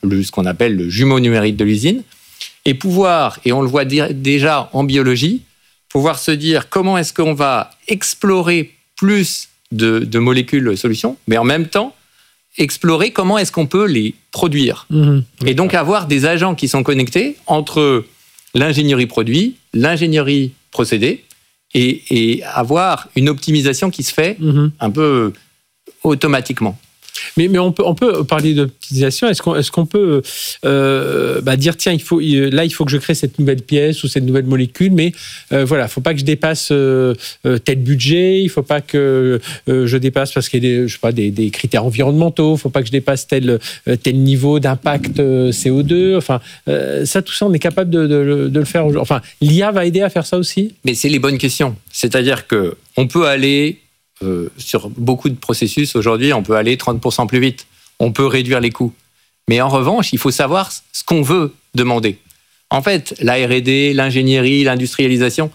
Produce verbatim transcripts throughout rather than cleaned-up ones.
le, ce qu'on appelle le jumeau numérique de l'usine, et pouvoir, et on le voit déjà en biologie, pouvoir se dire comment est-ce qu'on va explorer plus de, de molécules de solutions, mais en même temps, explorer comment est-ce qu'on peut les produire. Mmh. Et donc avoir des agents qui sont connectés entre l'ingénierie produit, l'ingénierie procédé, et, et avoir une optimisation qui se fait mmh. un peu automatiquement. Mais, mais on, peut, on peut parler d'optimisation. Est-ce qu'on, est-ce qu'on peut euh, bah dire, tiens, il faut, là, il faut que je crée cette nouvelle pièce ou cette nouvelle molécule, mais euh, voilà, il ne faut pas que je dépasse euh, tel budget, il ne faut pas que euh, je dépasse, parce qu'il y a des, je sais pas, des, des critères environnementaux, il ne faut pas que je dépasse tel, tel niveau d'impact C O deux. Enfin, euh, ça, tout ça, on est capable de, de, de le faire aujourd'hui. Enfin, l'I A va aider à faire ça aussi ? Mais c'est les bonnes questions. C'est-à-dire qu'on peut aller... Euh, sur beaucoup de processus, aujourd'hui, on peut aller trente pour cent plus vite. On peut réduire les coûts. Mais en revanche, il faut savoir ce qu'on veut demander. En fait, la R et D, l'ingénierie, l'industrialisation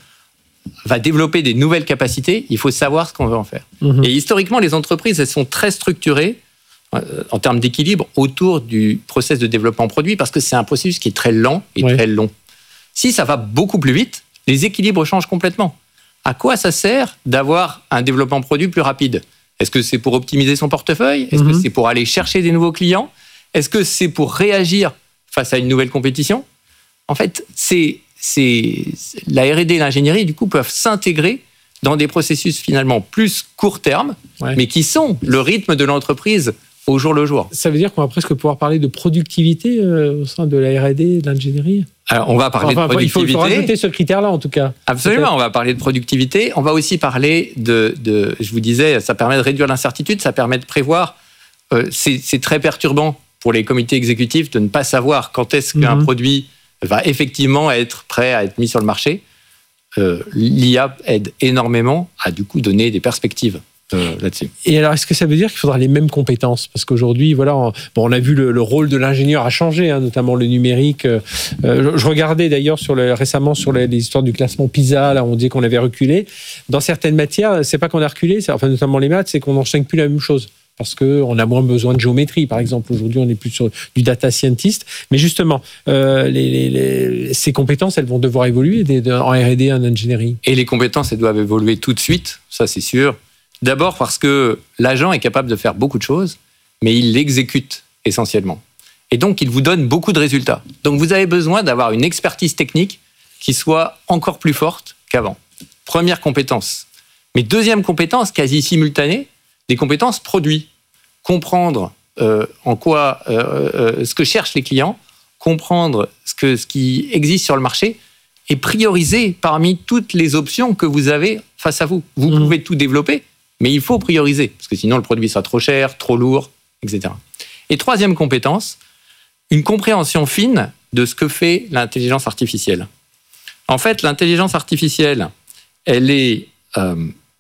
va développer des nouvelles capacités. Il faut savoir ce qu'on veut en faire. Mmh. Et historiquement, les entreprises, elles sont très structurées euh, en termes d'équilibre autour du process de développement produit, parce que c'est un processus qui est très lent et ouais. très long. Si ça va beaucoup plus vite, les équilibres changent complètement. À quoi ça sert d'avoir un développement produit plus rapide ? Est-ce que c'est pour optimiser son portefeuille ? Est-ce mmh. que c'est pour aller chercher des nouveaux clients ? Est-ce que c'est pour réagir face à une nouvelle compétition ? En fait, c'est, c'est, la R et D et l'ingénierie, du coup, peuvent s'intégrer dans des processus finalement plus court terme, ouais. mais qui sont le rythme de l'entreprise au jour le jour. Ça veut dire qu'on va presque pouvoir parler de productivité euh, au sein de la R et D et de l'ingénierie ? Alors, on va parler enfin, de productivité. Il faut, il faut rajouter ce critère-là, en tout cas. Absolument, peut-être. On va parler de productivité. On va aussi parler de, de... Je vous disais, ça permet de réduire l'incertitude, ça permet de prévoir. Euh, c'est, c'est très perturbant pour les comités exécutifs de ne pas savoir quand est-ce qu'un mm-hmm. produit va effectivement être prêt à être mis sur le marché. Euh, L'I A aide énormément à, du coup, donner des perspectives. Euh, là-dessus. Et alors, est-ce que ça veut dire qu'il faudra les mêmes compétences ? Parce qu'aujourd'hui, voilà, on, bon, on a vu le, le rôle de l'ingénieur a changé, hein, notamment le numérique. Euh, je, je regardais d'ailleurs sur le, récemment sur les, les histoires du classement PISA, là, on dit qu'on avait reculé. Dans certaines matières, c'est pas qu'on a reculé, c'est, enfin notamment les maths, c'est qu'on n'enseigne plus la même chose. Parce qu'on a moins besoin de géométrie, par exemple. Aujourd'hui, on est plus sur du data scientist. Mais justement, euh, les, les, les, ces compétences, elles vont devoir évoluer en R et D, en ingénierie. Et les compétences, elles doivent évoluer tout de suite, ça c'est sûr. D'abord parce que l'agent est capable de faire beaucoup de choses, mais il l'exécute essentiellement. Et donc, il vous donne beaucoup de résultats. Donc, vous avez besoin d'avoir une expertise technique qui soit encore plus forte qu'avant. Première compétence. Mais deuxième compétence, quasi simultanée, des compétences produits. Comprendre euh, en quoi, euh, euh, ce que cherchent les clients, comprendre ce, que, ce qui existe sur le marché et prioriser parmi toutes les options que vous avez face à vous. Vous mmh. pouvez tout développer, mais il faut prioriser, parce que sinon le produit sera trop cher, trop lourd, et cetera. Et troisième compétence, une compréhension fine de ce que fait l'intelligence artificielle. En fait, l'intelligence artificielle, elle, est, euh,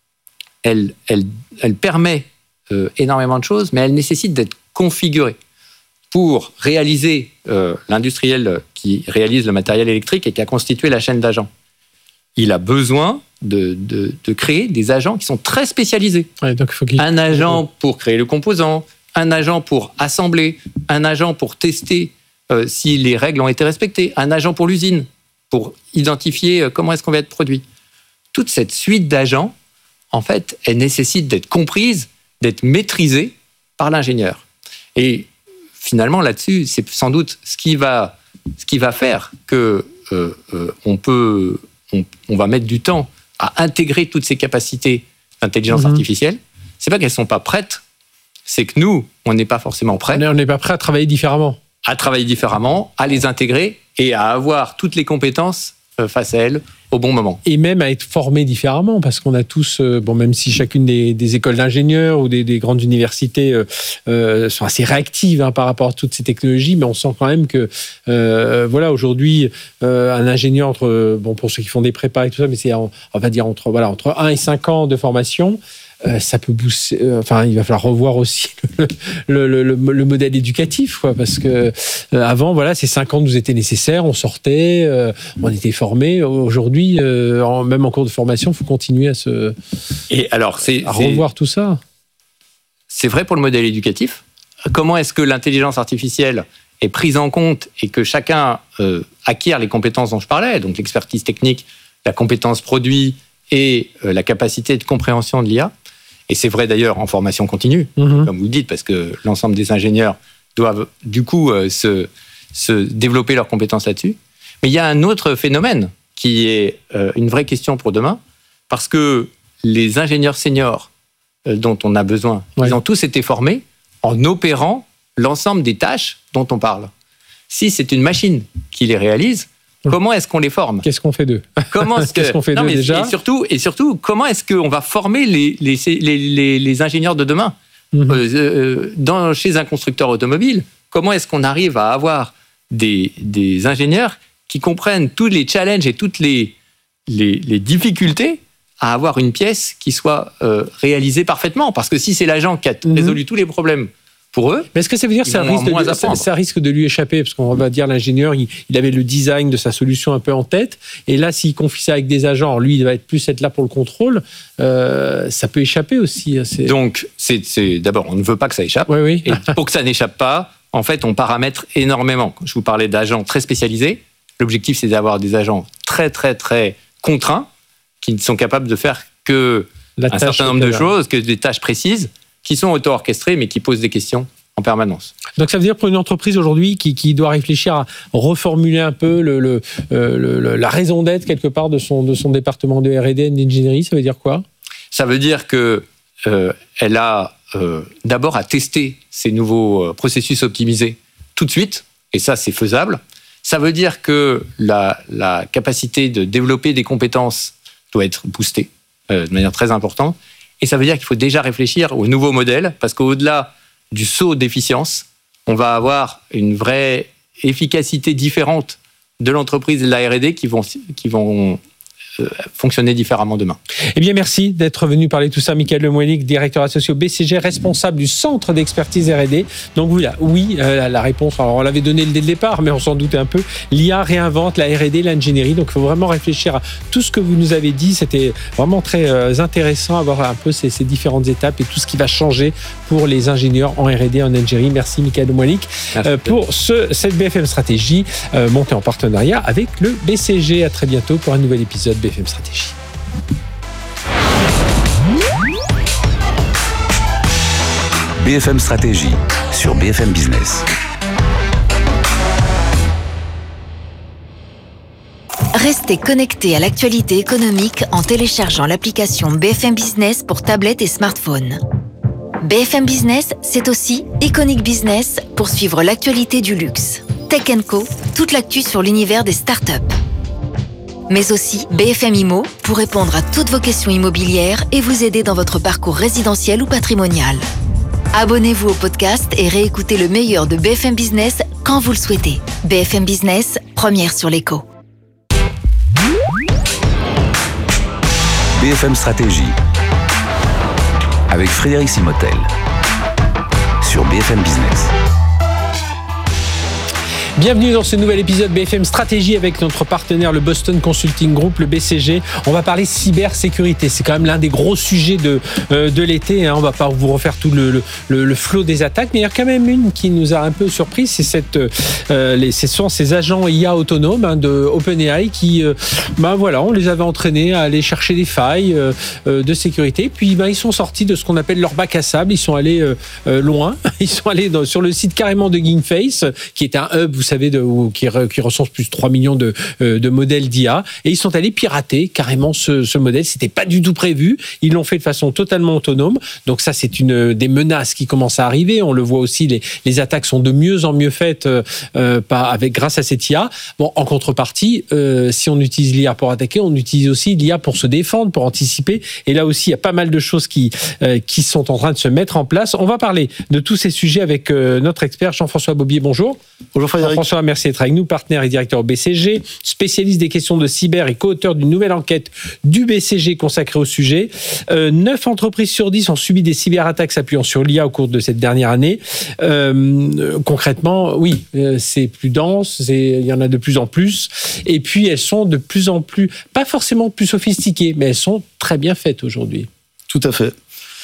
elle, elle, elle permet euh, énormément de choses, mais elle nécessite d'être configurée pour réaliser euh, l'industriel qui réalise le matériel électrique et qui a constitué la chaîne d'agents. Il a besoin de, de, de créer des agents qui sont très spécialisés. Ouais, donc il faut qu'il... Un agent pour créer le composant, un agent pour assembler, un agent pour tester euh, si les règles ont été respectées, un agent pour l'usine, pour identifier euh, comment est-ce qu'on va être produit. Toute cette suite d'agents, en fait, elle nécessite d'être comprise, d'être maîtrisée par l'ingénieur. Et finalement, là-dessus, c'est sans doute ce qui va, ce qui va faire que euh, euh, on peut, on, on va mettre du temps à intégrer toutes ces capacités d'intelligence mmh. artificielle. C'est pas qu'elles sont pas prêtes, c'est que nous, on n'est pas forcément prêts. On n'est pas prêts à travailler différemment. À travailler différemment, à les intégrer et à avoir toutes les compétences face à elles au bon moment. Et même à être formés différemment, parce qu'on a tous, euh, bon, même si chacune des, des écoles d'ingénieurs ou des, des grandes universités euh, euh, sont assez réactives hein, par rapport à toutes ces technologies, mais on sent quand même que, euh, voilà, aujourd'hui, euh, un ingénieur entre, bon, pour ceux qui font des prépas et tout ça, mais c'est, en, on va dire entre, voilà, entre un et cinq ans de formation. Euh, ça peut booster. Euh, enfin, il va falloir revoir aussi le, le, le, le modèle éducatif, quoi, parce que euh, avant, voilà, ces cinq ans nous étaient nécessaires. On sortait, euh, on était formés. Aujourd'hui, euh, en, même en cours de formation, il faut continuer à se. Et alors, c'est à revoir c'est, tout ça. C'est vrai pour le modèle éducatif. Comment est-ce que l'intelligence artificielle est prise en compte et que chacun euh, acquiert les compétences dont je parlais, donc l'expertise technique, la compétence produit et euh, la capacité de compréhension de l'I A, et c'est vrai d'ailleurs en formation continue, mmh. comme vous le dites, parce que l'ensemble des ingénieurs doivent du coup euh, se, se développer leurs compétences là-dessus. Mais il y a un autre phénomène qui est euh, une vraie question pour demain, parce que les ingénieurs seniors euh, dont on a besoin, ouais. ils ont tous été formés en opérant l'ensemble des tâches dont on parle. Si c'est une machine qui les réalise, comment est-ce qu'on les forme ? Qu'est-ce qu'on fait d'eux ? Comment est-ce que... Qu'est-ce qu'on fait non, d'eux mais déjà ? Et surtout, et surtout, comment est-ce qu'on va former les, les, les, les, les ingénieurs de demain ? mmh. euh, dans, Chez un constructeur automobile, comment est-ce qu'on arrive à avoir des, des ingénieurs qui comprennent tous les challenges et toutes les, les, les difficultés à avoir une pièce qui soit euh, réalisée parfaitement ? Parce que si c'est l'agent qui a mmh. résolu tous les problèmes pour eux. Mais est-ce que ça veut dire que ça risque, de, ça, ça risque de lui échapper ? Parce qu'on va dire l'ingénieur, il, il avait le design de sa solution un peu en tête, et là, s'il confie ça avec des agents, lui, il va être plus être là pour le contrôle, euh, ça peut échapper aussi. C'est... Donc, c'est, c'est, d'abord, on ne veut pas que ça échappe. Oui, oui. Et pour que ça n'échappe pas, en fait, on paramètre énormément. Je vous parlais d'agents très spécialisés. L'objectif, c'est d'avoir des agents très, très, très contraints, qui ne sont capables de faire que La un certain nombre de là. choses, que des tâches précises, qui sont auto-orchestrés, mais qui posent des questions en permanence. Donc ça veut dire pour une entreprise aujourd'hui qui, qui doit réfléchir à reformuler un peu le, le, euh, le, la raison d'être quelque part de son, de son département de R et D et d'ingénierie, ça veut dire quoi ? Ça veut dire qu'elle euh, a euh, d'abord à tester ces nouveaux processus optimisés tout de suite, et ça c'est faisable. Ça veut dire que la, la capacité de développer des compétences doit être boostée euh, de manière très importante. Et ça veut dire qu'il faut déjà réfléchir aux nouveaux modèles, parce qu'au-delà du saut d'efficience, on va avoir une vraie efficacité différente de l'entreprise et de la R et D qui vont, qui vont euh, fonctionner différemment demain. Eh bien, merci d'être venu parler de tout ça. Michael Lemoynic, directeur associé au B C G, responsable du centre d'expertise R et D. Donc voilà, oui, euh, la réponse, alors on l'avait donnée dès le départ, mais on s'en doutait un peu. L'I A réinvente la R et D, l'ingénierie. Donc il faut vraiment réfléchir à tout ce que vous nous avez dit. C'était vraiment très euh, intéressant à voir un peu ces, ces différentes étapes et tout ce qui va changer pour les ingénieurs en R et D, en ingénierie. Merci Michael Lemoynic euh, pour ce, cette B F M Stratégie euh, montée en partenariat avec le B C G. À très bientôt pour un nouvel épisode B F M Stratégie. B F M Stratégie sur B F M Business. Restez connectés à l'actualité économique en téléchargeant l'application B F M Business pour tablette et smartphone. B F M Business, c'est aussi Iconic Business pour suivre l'actualité du luxe. Tech and Co, toute l'actu sur l'univers des startups. Mais aussi B F M Immo pour répondre à toutes vos questions immobilières et vous aider dans votre parcours résidentiel ou patrimonial. Abonnez-vous au podcast et réécoutez le meilleur de B F M Business quand vous le souhaitez. B F M Business, première sur l'écho. B F M Stratégie avec Frédéric Simotel sur B F M Business. Bienvenue dans ce nouvel épisode B F M Stratégie avec notre partenaire, le Boston Consulting Group, le B C G. On va parler cybersécurité. C'est quand même l'un des gros sujets de, euh, de l'été. Hein. On ne va pas vous refaire tout le, le, le flot des attaques, mais il y a quand même une qui nous a un peu surpris. C'est cette, euh, les, ce sont ces agents I A autonomes hein, de OpenAI qui, euh, ben voilà, on les avait entraînés à aller chercher des failles euh, de sécurité. Puis ben, ils sont sortis de ce qu'on appelle leur bac à sable. Ils sont allés euh, euh, loin. Ils sont allés dans, sur le site carrément de GameFace, qui est un hub, vous savez, de, qui, qui recense plus de trois millions de, euh, de modèles d'I A. Et ils sont allés pirater carrément ce, ce modèle. C'était pas du tout prévu. Ils l'ont fait de façon totalement autonome. Donc ça, c'est une des menaces qui commencent à arriver. On le voit aussi, les, les attaques sont de mieux en mieux faites euh, par, avec, grâce à cette I A. Bon, en contrepartie, euh, si on utilise l'I A pour attaquer, on utilise aussi l'I A pour se défendre, pour anticiper. Et là aussi, il y a pas mal de choses qui, euh, qui sont en train de se mettre en place. On va parler de tous ces sujets avec euh, notre expert Jean-François Bobier. Bonjour. Bonjour Frédéric. Jean-François, merci d'être avec nous, partenaire et directeur au B C G, spécialiste des questions de cyber et co-auteur d'une nouvelle enquête du B C G consacrée au sujet. Euh, neuf entreprises sur dix ont subi des cyberattaques s'appuyant sur l'I A au cours de cette dernière année. Euh, concrètement, oui, euh, c'est plus dense, c'est, il y en a de plus en plus. Et puis, elles sont de plus en plus, pas forcément plus sophistiquées, mais elles sont très bien faites aujourd'hui. Tout à fait.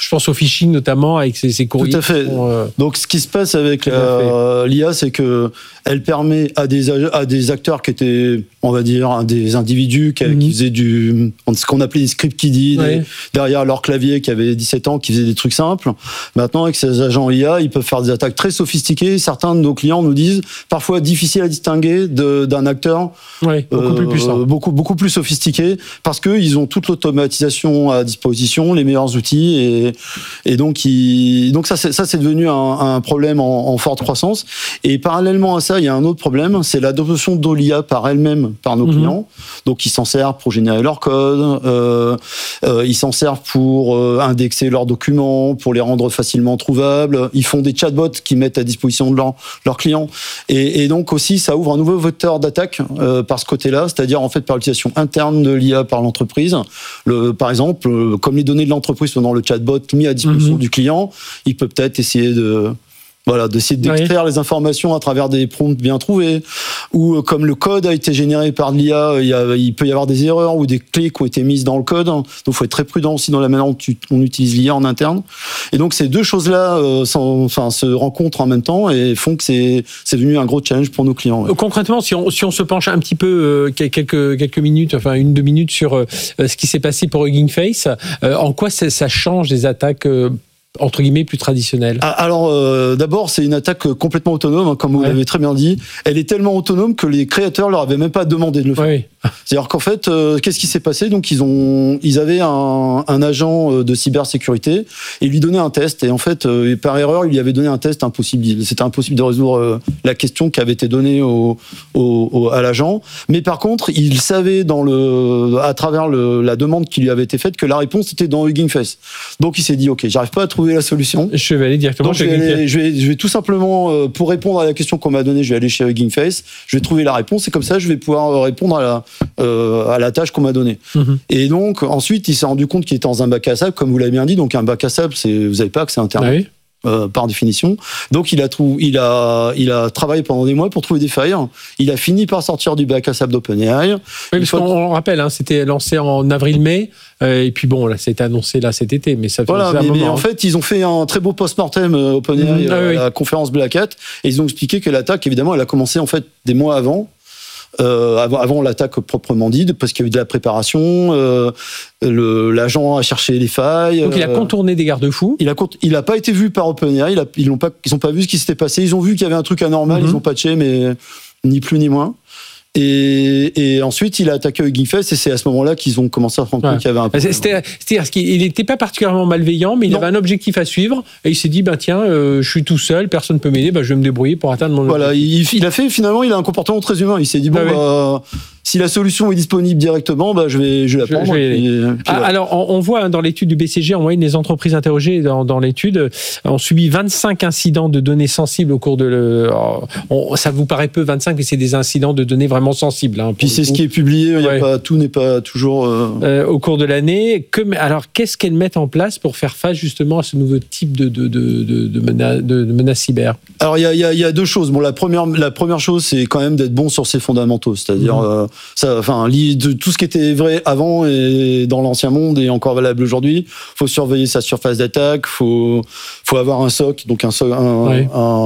Je pense au phishing notamment avec ces, ces courriers. Tout à fait. Sont, euh... Donc ce qui se passe avec la, l'I A, c'est que elle permet à des à des acteurs qui étaient, on va dire, des individus qui, mm-hmm. qui faisaient du ce qu'on appelait des script kiddie ouais. derrière leur clavier, qui avaient dix-sept ans, qui faisaient des trucs simples. Maintenant, avec ces agents I A, ils peuvent faire des attaques très sophistiquées. Certains de nos clients nous disent parfois difficile à distinguer de, d'un acteur ouais, beaucoup euh, plus puissant, beaucoup beaucoup plus sophistiqué, parce que ils ont toute l'automatisation à disposition, les meilleurs outils, et et donc ils, donc ça c'est ça c'est devenu un, un problème en, en forte croissance. Et parallèlement à ça, il y a un autre problème, c'est l'adoption de l'I A par elle-même par nos mm-hmm. clients. Donc ils s'en servent pour générer leur code, euh, euh, ils s'en servent pour euh, indexer leurs documents, pour les rendre facilement trouvables. Ils font des chatbots qui mettent à disposition de leurs leurs clients. Et, et donc aussi, ça ouvre un nouveau vecteur d'attaque euh, par ce côté-là, c'est-à-dire en fait par l'utilisation interne de l'I A par l'entreprise. Le, par exemple, euh, comme les données de l'entreprise sont dans le chatbot mis à disposition mmh. du client, il peut peut-être essayer de Voilà, d'essayer d'extraire oui. les informations à travers des prompts bien trouvés, ou euh, comme le code a été généré par l'I A, il, y a, il peut y avoir des erreurs ou des clés qui ont été mises dans le code. Donc, il faut être très prudent aussi dans la manière dont on utilise l'I A en interne. Et donc, ces deux choses-là, euh, sans, enfin, se rencontrent en même temps et font que c'est, c'est devenu un gros challenge pour nos clients. Ouais. Concrètement, si on, si on se penche un petit peu euh, quelques quelques minutes, enfin une deux minutes sur euh, ce qui s'est passé pour Hugging Face, euh, en quoi ça, ça change des attaques euh, entre guillemets plus traditionnelle? Alors euh, d'abord, c'est une attaque complètement autonome, hein, comme vous ouais. l'avez très bien dit. Elle est tellement autonome que les créateurs leur avaient même pas demandé de le faire. Oui. C'est-à-dire qu'en fait, euh, qu'est-ce qui s'est passé? Donc ils ont, ils avaient un, un agent de cybersécurité et ils lui donnaient un test. Et en fait, euh, par erreur, il lui avait donné un test impossible. C'était impossible de résoudre euh, la question qui avait été donnée au, au, au, à l'agent. Mais par contre, il savait dans le, à travers le, la demande qui lui avait été faite que la réponse était dans Hugging Face. Donc il s'est dit, ok, j'arrive pas à trouver la solution. Je vais aller directement Donc, chez je vais, Hugging aller, je, vais, je vais tout simplement, euh, pour répondre à la question qu'on m'a donnée, je vais aller chez Hugging Face, je vais trouver la réponse et comme ça, je vais pouvoir répondre à la, euh, à la tâche qu'on m'a donnée. Mm-hmm. Et donc, ensuite, il s'est rendu compte qu'il était dans un bac à sable, comme vous l'avez bien dit. Donc, un bac à sable, c'est, vous n'avez pas accès à Internet. Ah oui. Euh, par définition. Donc il a, trou- il, a, il a travaillé pendant des mois pour trouver des failles. Il a fini par sortir du bac à sable d'OpenAI. Oui, parce qu'on on rappelle, hein, c'était lancé en avril-mai, euh, et puis bon, là, c'était annoncé là cet été, mais ça fait voilà, un mais, moment. Mais en fait, ils ont fait un très beau post-mortem euh, OpenAI mmh, euh, oui. à la conférence Black Hat, et ils ont expliqué que l'attaque, évidemment, elle a commencé en fait des mois avant. Euh, avant, avant l'attaque proprement dite, parce qu'il y a eu de la préparation, euh, le, l'agent a cherché les failles. Donc il a contourné des garde-fous. Il a, il a pas été vu par OpenAI, il a, ils n'ont pas, ils ont pas vu ce qui s'était passé. Ils ont vu qu'il y avait un truc anormal, mm-hmm. ils ont patché, mais ni plus ni moins. Et, et ensuite, il a attaqué Hugging Face et c'est à ce moment-là qu'ils ont commencé à se rendre compte ouais. qu'il y avait un problème. C'était, c'est-à-dire qu'il n'était pas particulièrement malveillant, mais il non. avait un objectif à suivre et il s'est dit, ben tiens, euh, je suis tout seul, personne ne peut m'aider, ben, je vais me débrouiller pour atteindre mon voilà, objectif. Il, il a fait, finalement, il a un comportement très humain. Il s'est dit, bon, bah, bah oui. si la solution est disponible directement, bah, je vais, je vais la prendre. Je, je vais puis, puis ah, voilà. Alors, on, on voit hein, dans l'étude du B C G, en moyenne, les entreprises interrogées dans, dans l'étude ont subi vingt-cinq incidents de données sensibles au cours de... Le, on, ça vous paraît peu, vingt-cinq, mais c'est des incidents de données vraiment sensibles. Hein, puis c'est ce qui est publié, il y a ouais. pas, tout n'est pas toujours... Euh... Euh, au cours de l'année. Que, alors, qu'est-ce qu'elles mettent en place pour faire face justement à ce nouveau type de, de, de, de, de, mena, de, de menaces cyber? Alors, il y a, y, a, y a deux choses. Bon, la première, la première chose, c'est quand même d'être bon sur ses fondamentaux. C'est-à-dire, mmh. euh, ça, enfin, de tout ce qui était vrai avant et dans l'ancien monde est encore valable aujourd'hui. Faut surveiller sa surface d'attaque, faut faut avoir un S O C, donc un so- un, ouais.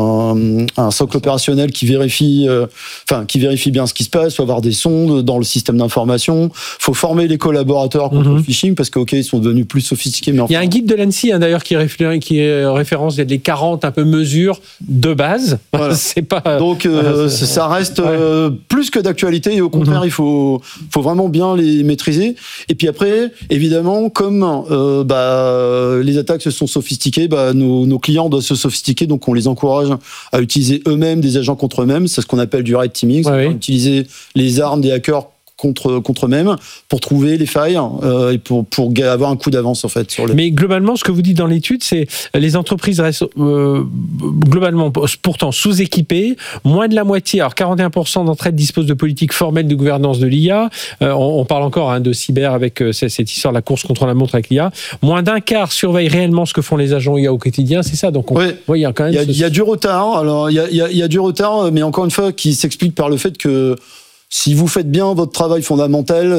un, un socle opérationnel qui vérifie, euh, enfin qui vérifie bien ce qui se passe. Faut avoir des sondes dans le système d'information. Faut former les collaborateurs contre mm-hmm. le phishing parce que ok, ils sont devenus plus sophistiqués. Mais enfin, il y a un guide de l'ANSSI hein, d'ailleurs qui, réfé- qui est référence les quarante un peu mesures de base. Voilà. C'est pas donc euh, c'est, ça reste ouais. euh, plus que d'actualité et au contraire mm-hmm. il faut faut vraiment bien les maîtriser. Et puis après, évidemment, comme euh, bah, les attaques se sont sophistiquées, bah, nos, nos clients doivent se sophistiquer, donc on les encourage à utiliser eux-mêmes des agents contre eux-mêmes. C'est ce qu'on appelle du red teaming, ouais, oui. utiliser les armes des hackers contre contre eux-mêmes pour trouver les failles euh, et pour pour avoir un coup d'avance en fait sur les... Mais globalement ce que vous dites dans l'étude c'est les entreprises restent euh, globalement pourtant sous-équipées, moins de la moitié, alors quarante et un pour cent d'entre elles disposent de politiques formelles de gouvernance de l'I A, euh, on, on parle encore hein, de cyber avec euh, cette histoire de la course contre la montre avec l'I A, moins d'un quart surveillent réellement ce que font les agents I A au quotidien, c'est ça, donc on oui. voit il y a quand même il y a, ce... il y a du retard, alors il y a il y a, il y a du retard mais encore une fois qui s'explique par le fait que si vous faites bien votre travail fondamental, c'est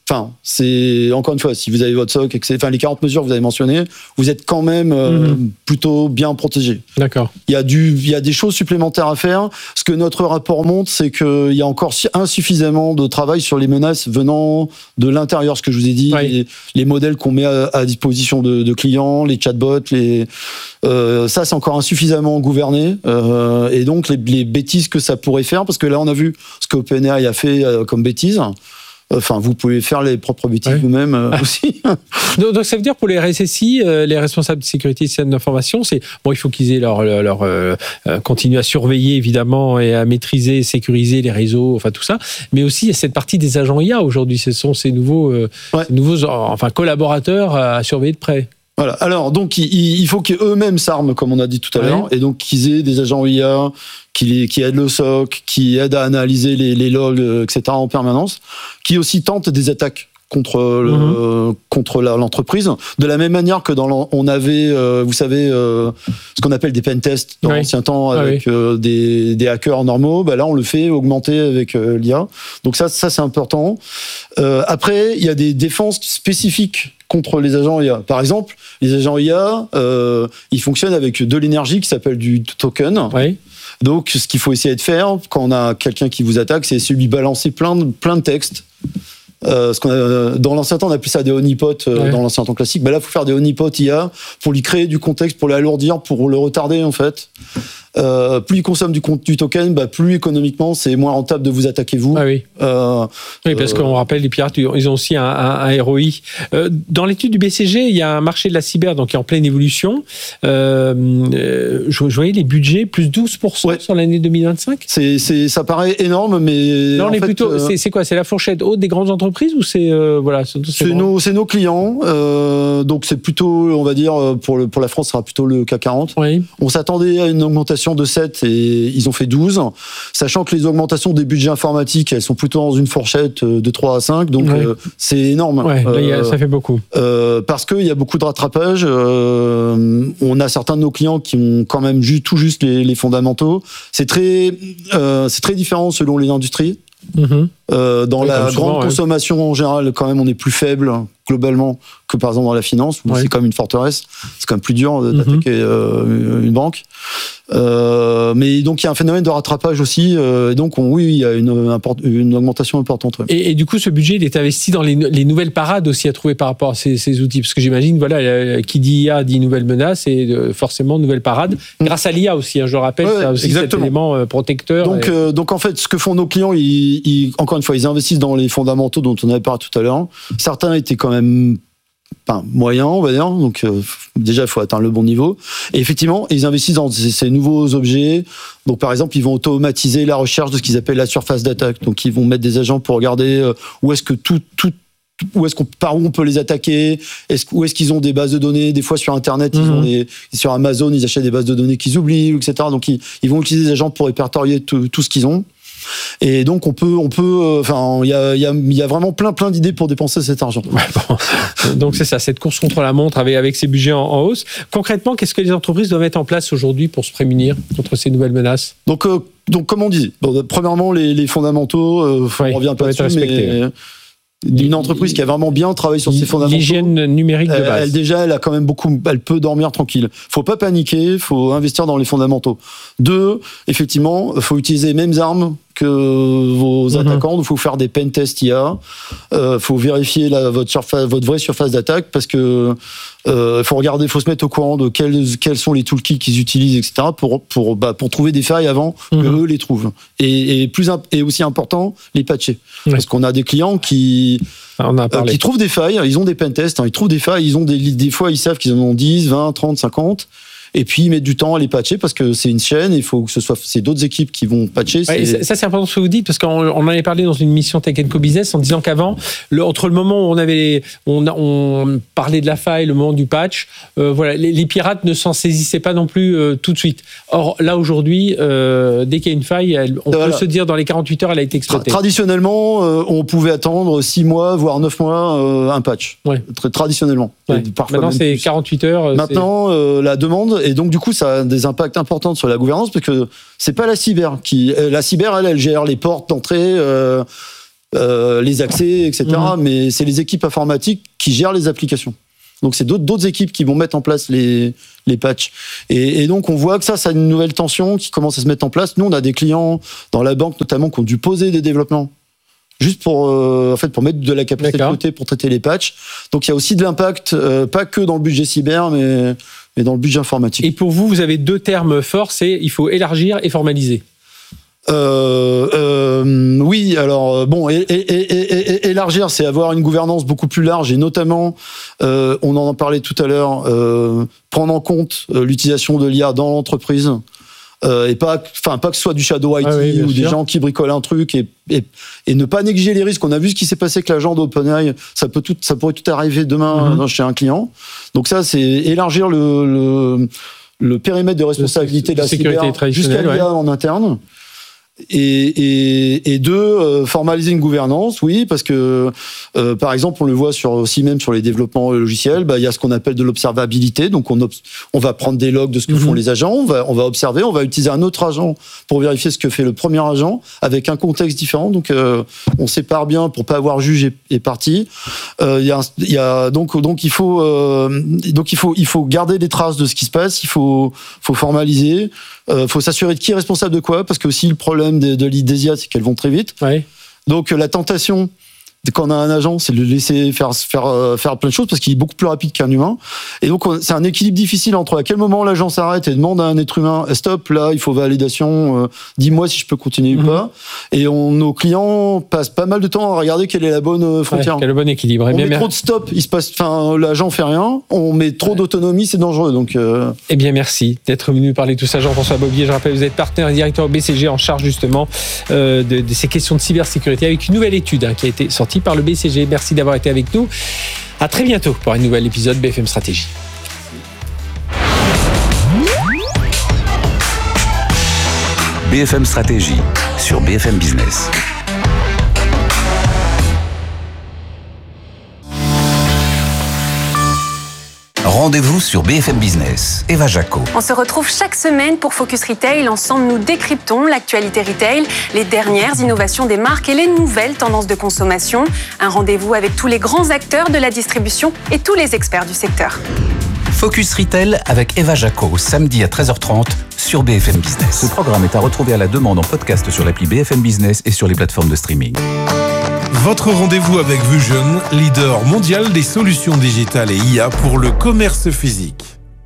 Enfin, c'est encore une fois, si vous avez votre S O C, et que c'est, enfin les quarante mesures que vous avez mentionnées, vous êtes quand même euh, mmh. plutôt bien protégé. D'accord. Il y a du, il y a des choses supplémentaires à faire. Ce que notre rapport montre, c'est qu'il y a encore insuffisamment de travail sur les menaces venant de l'intérieur. Ce que je vous ai dit, oui. les, les modèles qu'on met à, à disposition de, de clients, les chatbots, les, euh, ça c'est encore insuffisamment gouverné. Euh, et donc les, les bêtises que ça pourrait faire, parce que là on a vu ce que OpenAI a fait euh, comme bêtises. Enfin, vous pouvez faire les propres bêtises ouais. vous-même euh, ah. aussi. donc, donc, ça veut dire pour les R S S I, euh, les responsables de sécurité et de système d'information, c'est bon, il faut qu'ils aient leur, leur, leur euh, continuer à surveiller évidemment et à maîtriser, sécuriser les réseaux, enfin tout ça. Mais aussi, il y a cette partie des agents I A aujourd'hui. Ce sont ces nouveaux, euh, ouais. ces nouveaux, enfin collaborateurs à, à surveiller de près. Voilà. Alors, donc, il, il faut qu'eux-mêmes s'arment, comme on a dit tout à ouais. l'heure, et donc qu'ils aient des agents I A qui, qui aident le S O C, qui aident à analyser les, les logs, et cetera en permanence, qui aussi tentent des attaques contre le, mmh. contre la, l'entreprise, de la même manière que dans on avait, euh, vous savez, euh, ce qu'on appelle des pen tests dans oui. l'ancien temps avec ah oui. euh, des, des hackers normaux. Bah là, on le fait augmenter avec euh, l'I A. Donc ça, ça c'est important. Euh, après, il y a des défenses spécifiques contre les agents I A. Par exemple, les agents I A, euh, ils fonctionnent avec de l'énergie qui s'appelle du token. Oui. Donc, ce qu'il faut essayer de faire quand on a quelqu'un qui vous attaque, c'est essayer de lui balancer plein de, plein de textes. Euh, ce qu'on a, dans l'ancien temps, on appelait ça des honeypots, euh, ouais. dans l'ancien temps classique. Ben là, il faut faire des honeypots I A pour lui créer du contexte, pour l'alourdir, pour le retarder, en fait. Euh, plus il consomme du, du token, bah, plus économiquement, c'est moins rentable de vous attaquer vous. Ah oui. Euh, oui, parce euh, qu'on rappelle, les pirates, ils ont aussi un, un, un R O I. Euh, dans l'étude du B C G, il y a un marché de la cyber donc, qui est en pleine évolution. Euh, je, je voyais les budgets plus douze pour cent ouais. sur l'année deux mille vingt-cinq. C'est, c'est, ça paraît énorme, mais. Non, en on est fait, plutôt. euh, c'est, c'est quoi? C'est la fourchette haute des grandes entreprises ou c'est. Euh, voilà, c'est, c'est, nos, c'est nos clients. Euh, donc c'est plutôt, on va dire, pour, le, pour la France, ce sera plutôt le C A C quarante. Oui. On s'attendait à une augmentation de sept et ils ont fait douze, sachant que les augmentations des budgets informatiques, elles sont plutôt dans une fourchette de trois à cinq, donc ouais. euh, c'est énorme. Ouais, là, euh, a, ça fait beaucoup. Euh, parce qu'il y a beaucoup de rattrapage. Euh, on a certains de nos clients qui ont quand même ju- tout juste les, les fondamentaux. C'est très, euh, c'est très différent selon les industries. Mmh. Euh, dans ouais, la grande souvent, consommation ouais. en général, quand même, on est plus faible globalement que par exemple dans la finance, où ouais. c'est comme une forteresse. C'est quand même plus dur d'attaquer mmh. euh, une banque. Euh, mais donc il y a un phénomène de rattrapage aussi. Euh, et donc on, oui, il y a une, une augmentation importante. Ouais. Et, et du coup, ce budget, il est investi dans les, les nouvelles parades aussi à trouver par rapport à ces, ces outils, parce que j'imagine, voilà, qui dit I A dit nouvelles menaces et forcément nouvelles parades. Mmh. Grâce à l'I A aussi, hein, je le rappelle, ouais, ça a aussi exactement. Cet élément protecteur. Donc, et... euh, donc en fait, ce que font nos clients, ils, ils, encore une fois, ils investissent dans les fondamentaux dont on avait parlé tout à l'heure. Certains étaient quand même Enfin, moyen, on va dire. Donc, euh, déjà, il faut atteindre le bon niveau. Et effectivement, ils investissent dans ces, ces nouveaux objets. Donc, par exemple, ils vont automatiser la recherche de ce qu'ils appellent la surface d'attaque. Donc, ils vont mettre des agents pour regarder euh, où est-ce que tout, tout, où est-ce qu'on, par où on peut les attaquer. Est-ce, où est-ce qu'ils ont des bases de données. Des fois, sur Internet, mmh. ils ont des, sur Amazon, ils achètent des bases de données qu'ils oublient, et cetera. Donc, ils, ils vont utiliser des agents pour répertorier tout, tout ce qu'ils ont. Et donc on peut, on peut, enfin, il y a, il y a, il y a vraiment plein, plein d'idées pour dépenser cet argent. Ouais, bon. Donc c'est ça, cette course contre la montre avec avec ces budgets en, en hausse. Concrètement, qu'est-ce que les entreprises doivent mettre en place aujourd'hui pour se prémunir contre ces nouvelles menaces ? Donc, euh, donc comme on dit, bon, premièrement les, les fondamentaux, euh, ouais, on revient pas dessus, mais une entreprise qui a vraiment bien travaillé sur ses fondamentaux. L'hygiène numérique de base. Elle, elle déjà, elle a quand même beaucoup, elle peut dormir tranquille. Faut pas paniquer, faut investir dans les fondamentaux. Deux, effectivement, faut utiliser les mêmes armes que vos mm-hmm. attaquants. Il faut faire des pen tests I A. Euh, faut vérifier la, votre surface, votre vraie surface d'attaque parce que euh, faut regarder, faut se mettre au courant de quels, quels sont les toolkits qu'ils utilisent, et cetera. Pour pour bah, pour trouver des failles avant mm-hmm. que eux les trouvent. Et, et plus et aussi important, les patcher. Oui. Parce qu'on a des clients qui On a parlé. euh, qui trouvent des failles. Ils ont des pen tests. Hein, ils trouvent des failles. Ils ont des des fois ils savent qu'ils en ont dix, vingt, trente, cinquante. Et puis ils mettent du temps à les patcher parce que c'est une chaîne et il faut que ce soit c'est d'autres équipes qui vont patcher. Ouais, c'est... Ça c'est important ce que vous dites parce qu'on on en avait parlé dans une mission Tech and Co Business en disant qu'avant le, entre le moment où on avait on, on parlait de la faille, le moment du patch, euh, voilà les, les pirates ne s'en saisissaient pas non plus euh, tout de suite. Or là aujourd'hui, euh, dès qu'il y a une faille, elle, on voilà. peut se dire dans les quarante-huit heures elle a été exploitée. Traditionnellement, euh, on pouvait attendre six mois voire neuf mois euh, un patch. Ouais. Très traditionnellement. Ouais. Maintenant c'est plus. quarante-huit heures. Maintenant euh, la demande. Et donc, du coup, ça a des impacts importants sur la gouvernance parce que c'est pas la cyber qui. La cyber, elle, elle gère les portes d'entrée. Euh, euh, les accès, et cetera. Mhm. Mais c'est les équipes informatiques qui gèrent les applications. Donc c'est d'autres, d'autres équipes qui vont mettre en place les, les patchs. Et, et donc on voit que ça, ça a une nouvelle tension qui commence à se mettre en place. Nous, on a des clients dans la banque notamment qui ont dû poser des développements juste pour, euh, en fait, pour mettre de la capacité D'accord. de côté pour traiter les patchs. Donc il y a aussi de l'impact, euh, pas que dans le budget cyber, mais, mais dans le budget informatique. Et pour vous, vous avez deux termes forts, c'est il faut élargir et formaliser. Euh, euh, oui, alors bon, et, et, et, et, et, élargir, c'est avoir une gouvernance beaucoup plus large et notamment, euh, on en parlait tout à l'heure, euh, prendre en compte euh, l'utilisation de l'I A dans l'entreprise. Euh, et pas, enfin pas que ce soit du shadow I T ah oui, ou sûr. des gens qui bricolent un truc et, et, et ne pas négliger les risques. On a vu ce qui s'est passé avec l'agent d'OpenAI, ça peut tout, ça pourrait tout arriver demain Mm-hmm. chez un client. Donc ça, c'est élargir le, le, le périmètre de responsabilité de la sécurité cyber traditionnelle, jusqu'à l'I A ouais. en interne. Et, et, et deux, euh, formaliser une gouvernance, oui, parce que euh, par exemple, on le voit sur, aussi même sur les développements logiciels, bah, il y a ce qu'on appelle de l'observabilité. Donc on, obs- on va prendre des logs de ce que Mhm. font les agents, on va, on va observer, on va utiliser un autre agent pour vérifier ce que fait le premier agent avec un contexte différent. Donc euh, on sépare bien pour pas avoir juge et, et partie. Euh, il y a, un- il y a donc donc il faut euh, donc il faut il faut garder des traces de ce qui se passe. Il faut faut formaliser. Euh, faut s'assurer de qui est responsable de quoi, parce que aussi le problème de, de l'I D S I A, c'est qu'elles vont très vite. Ouais. Donc la tentation, quand on a un agent, c'est de le laisser faire faire euh, faire plein de choses parce qu'il est beaucoup plus rapide qu'un humain. Et donc on- c'est un équilibre difficile entre à quel moment l'agent s'arrête et demande à un être humain eh, stop, là il faut validation, euh, dis-moi si je peux continuer Mhm. ou pas. Et on, nos clients passent pas mal de temps à regarder quelle est la bonne euh, Ouais, frontière. quel bon équilibre. Eh On bien, met mer- trop de stop, il se passe, enfin l'agent fait rien. On met trop d'autonomie, c'est dangereux. Donc euh, Eh bien, merci d'être venu parler de tout ça, Jean-François Bobier. Je rappelle, vous êtes partenaire et directeur au B C G en charge justement euh, de, de ces questions de cybersécurité avec une nouvelle étude hein, qui a été sortie par le B C G. Merci d'avoir été avec nous. À très bientôt pour un nouvel épisode B F M Stratégie. B F M Stratégie sur B F M Business. Rendez-vous sur B F M Business. Eva Jaco. On se retrouve chaque semaine pour Focus Retail. Ensemble, nous décryptons l'actualité retail, les dernières innovations des marques et les nouvelles tendances de consommation. Un rendez-vous avec tous les grands acteurs de la distribution et tous les experts du secteur. Focus Retail avec Eva Jaco, samedi à treize heures trente sur B F M Business. Ce programme est à retrouver à la demande en podcast sur l'appli B F M Business et sur les plateformes de streaming. Votre rendez-vous avec Vusion, leader mondial des solutions digitales et I A pour le commerce physique.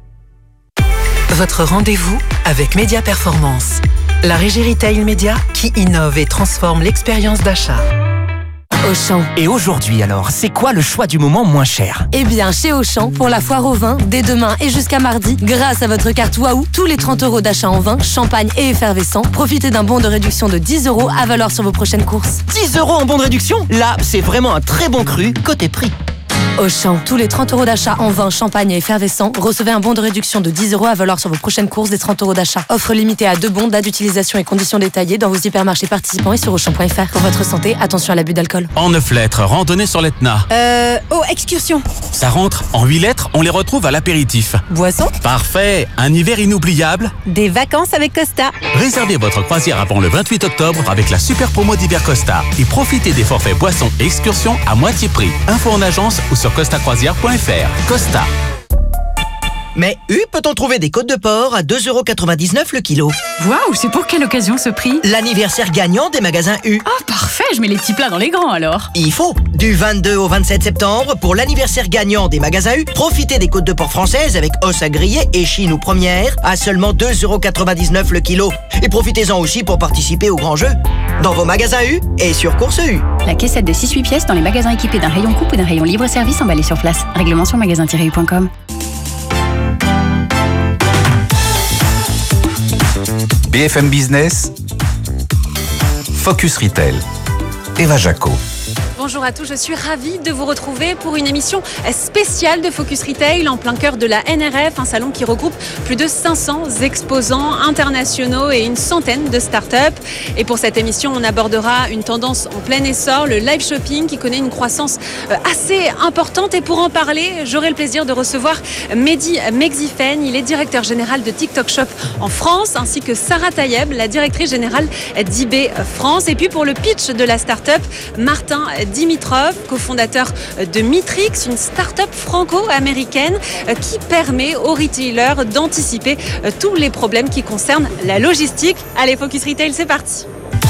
Votre rendez-vous avec Média Performance, la régie retail média qui innove et transforme l'expérience d'achat. Auchan. Et aujourd'hui alors, c'est quoi le choix du moment moins cher? Eh bien, chez Auchan, pour la foire au vin, dès demain et jusqu'à mardi, grâce à votre carte Waouh, tous les trente euros d'achat en vin, champagne et effervescent, profitez d'un bon de réduction de dix euros à valoir sur vos prochaines courses. dix euros en bon de réduction? Là, c'est vraiment un très bon cru côté prix. Auchan, tous les trente euros d'achat en vin, champagne et effervescent, recevez un bon de réduction de dix euros à valoir sur vos prochaines courses des trente euros d'achat. Offre limitée à deux bons, date d'utilisation et conditions détaillées dans vos hypermarchés participants et sur auchan point f r. Pour votre santé, attention à l'abus d'alcool. En neuf lettres, randonnée sur l'Etna. Euh... Oh, excursion. Ça rentre. En huit lettres, on les retrouve à l'apéritif. Boisson. Parfait. Un hiver inoubliable. Des vacances avec Costa. Réservez votre croisière avant le vingt-huit octobre avec la super promo d'hiver Costa et profitez des forfaits boissons et excursions à moitié prix. Info en agence ou sur costa croisière point f r. Costa. Mais U, peut-on trouver des côtes de porc à deux euros quatre-vingt-dix-neuf le kilo? Waouh, c'est pour quelle occasion ce prix? L'anniversaire gagnant des magasins U. Oh, parfait, je mets les petits plats dans les grands alors. Il faut. Du vingt-deux au vingt-sept septembre, pour l'anniversaire gagnant des magasins U, profitez des côtes de porc françaises avec os à griller et chine ou première à seulement deux euros quatre-vingt-dix-neuf le kilo. Et profitez-en aussi pour participer au grand jeu dans vos magasins U et sur Course U. La caissette de six huit pièces dans les magasins équipés d'un rayon coupe ou d'un rayon libre-service emballé sur place. Règlement sur magasin tiret u point com. B F M Business, Focus Retail, Eva Jaco. Bonjour à tous, je suis ravie de vous retrouver pour une émission spéciale de Focus Retail en plein cœur de la N R F, un salon qui regroupe plus de cinq cents exposants internationaux et une centaine de startups. Et pour cette émission, on abordera une tendance en plein essor, le live shopping qui connaît une croissance assez importante. Et pour en parler, j'aurai le plaisir de recevoir Mehdi Megzifen, il est directeur général de TikTok Shop en France, ainsi que Sarah Tayeb, la directrice générale d'eBay France. Et puis pour le pitch de la startup, Martin Dimitrov, cofondateur de Mitrix, une start-up franco-américaine qui permet aux retailers d'anticiper tous les problèmes qui concernent la logistique. Allez, Focus Retail, c'est parti.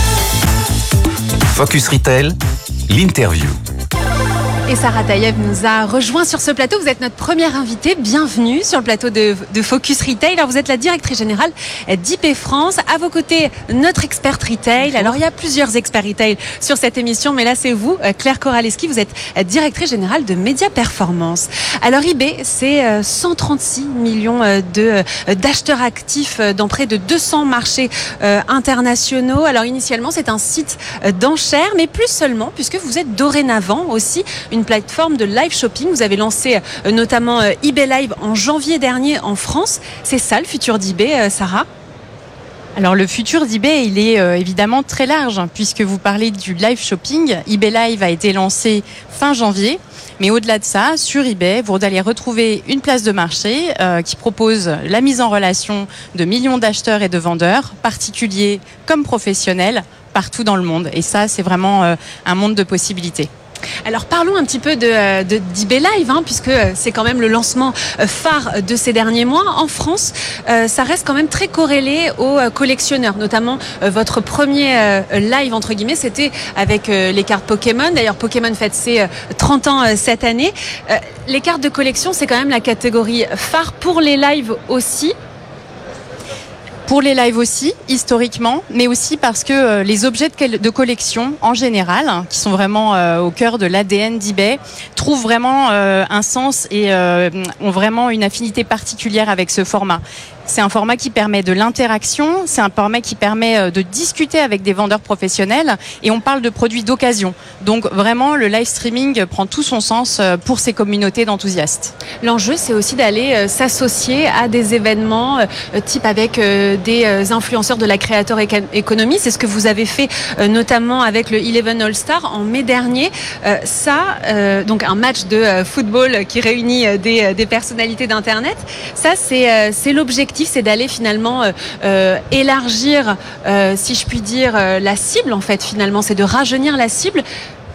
Focus Retail, l'interview. Et Sarah Tayeb nous a rejoint sur ce plateau. Vous êtes notre première invitée. Bienvenue sur le plateau de, de Focus Retail. Alors, vous êtes la directrice générale d'eBay France. À vos côtés, notre experte retail. Alors, il y a plusieurs experts retail sur cette émission, mais là, c'est vous, Claire Koraleski. Vous êtes directrice générale de Média Performance. Alors, eBay, c'est cent trente-six millions de, d'acheteurs actifs dans près de deux cents marchés internationaux. Alors, initialement, c'est un site d'enchères, mais plus seulement, puisque vous êtes dorénavant aussi une plateforme de live shopping. Vous avez lancé euh, notamment euh, eBay Live en janvier dernier en France. C'est ça le futur d'eBay, euh, Sarah ? Alors le futur d'eBay, il est euh, évidemment très large, hein, puisque vous parlez du live shopping. eBay Live a été lancé fin janvier. Mais au-delà de ça, sur eBay, vous allez retrouver une place de marché euh, qui propose la mise en relation de millions d'acheteurs et de vendeurs, particuliers comme professionnels, partout dans le monde. Et ça, c'est vraiment euh, un monde de possibilités. Alors parlons un petit peu de, de d'eBay Live, hein, puisque c'est quand même le lancement phare de ces derniers mois. En France, euh, ça reste quand même très corrélé aux collectionneurs, notamment euh, votre premier euh, live, entre guillemets, c'était avec euh, les cartes Pokémon. D'ailleurs, Pokémon fête ses euh, trente ans euh, cette année. Euh, les cartes de collection, c'est quand même la catégorie phare pour les lives aussi. Pour les lives aussi, historiquement, mais aussi parce que euh, les objets de, de collection, en général, hein, qui sont vraiment euh, au cœur de l'A D N d'eBay, trouvent vraiment euh, un sens et euh, ont vraiment une affinité particulière avec ce format. C'est un format qui permet de l'interaction, c'est un format qui permet de discuter avec des vendeurs professionnels et on parle de produits d'occasion. Donc vraiment, le live streaming prend tout son sens pour ces communautés d'enthousiastes. L'enjeu, c'est aussi d'aller s'associer à des événements type avec des influenceurs de la Creator Economy. C'est ce que vous avez fait notamment avec le Eleven All-Star en mai dernier. Ça, donc un match de football qui réunit des, des personnalités d'Internet. Ça, c'est, c'est l'objectif. C'est d'aller finalement euh, euh, élargir, euh, si je puis dire, euh, la cible en fait finalement, c'est de rajeunir la cible.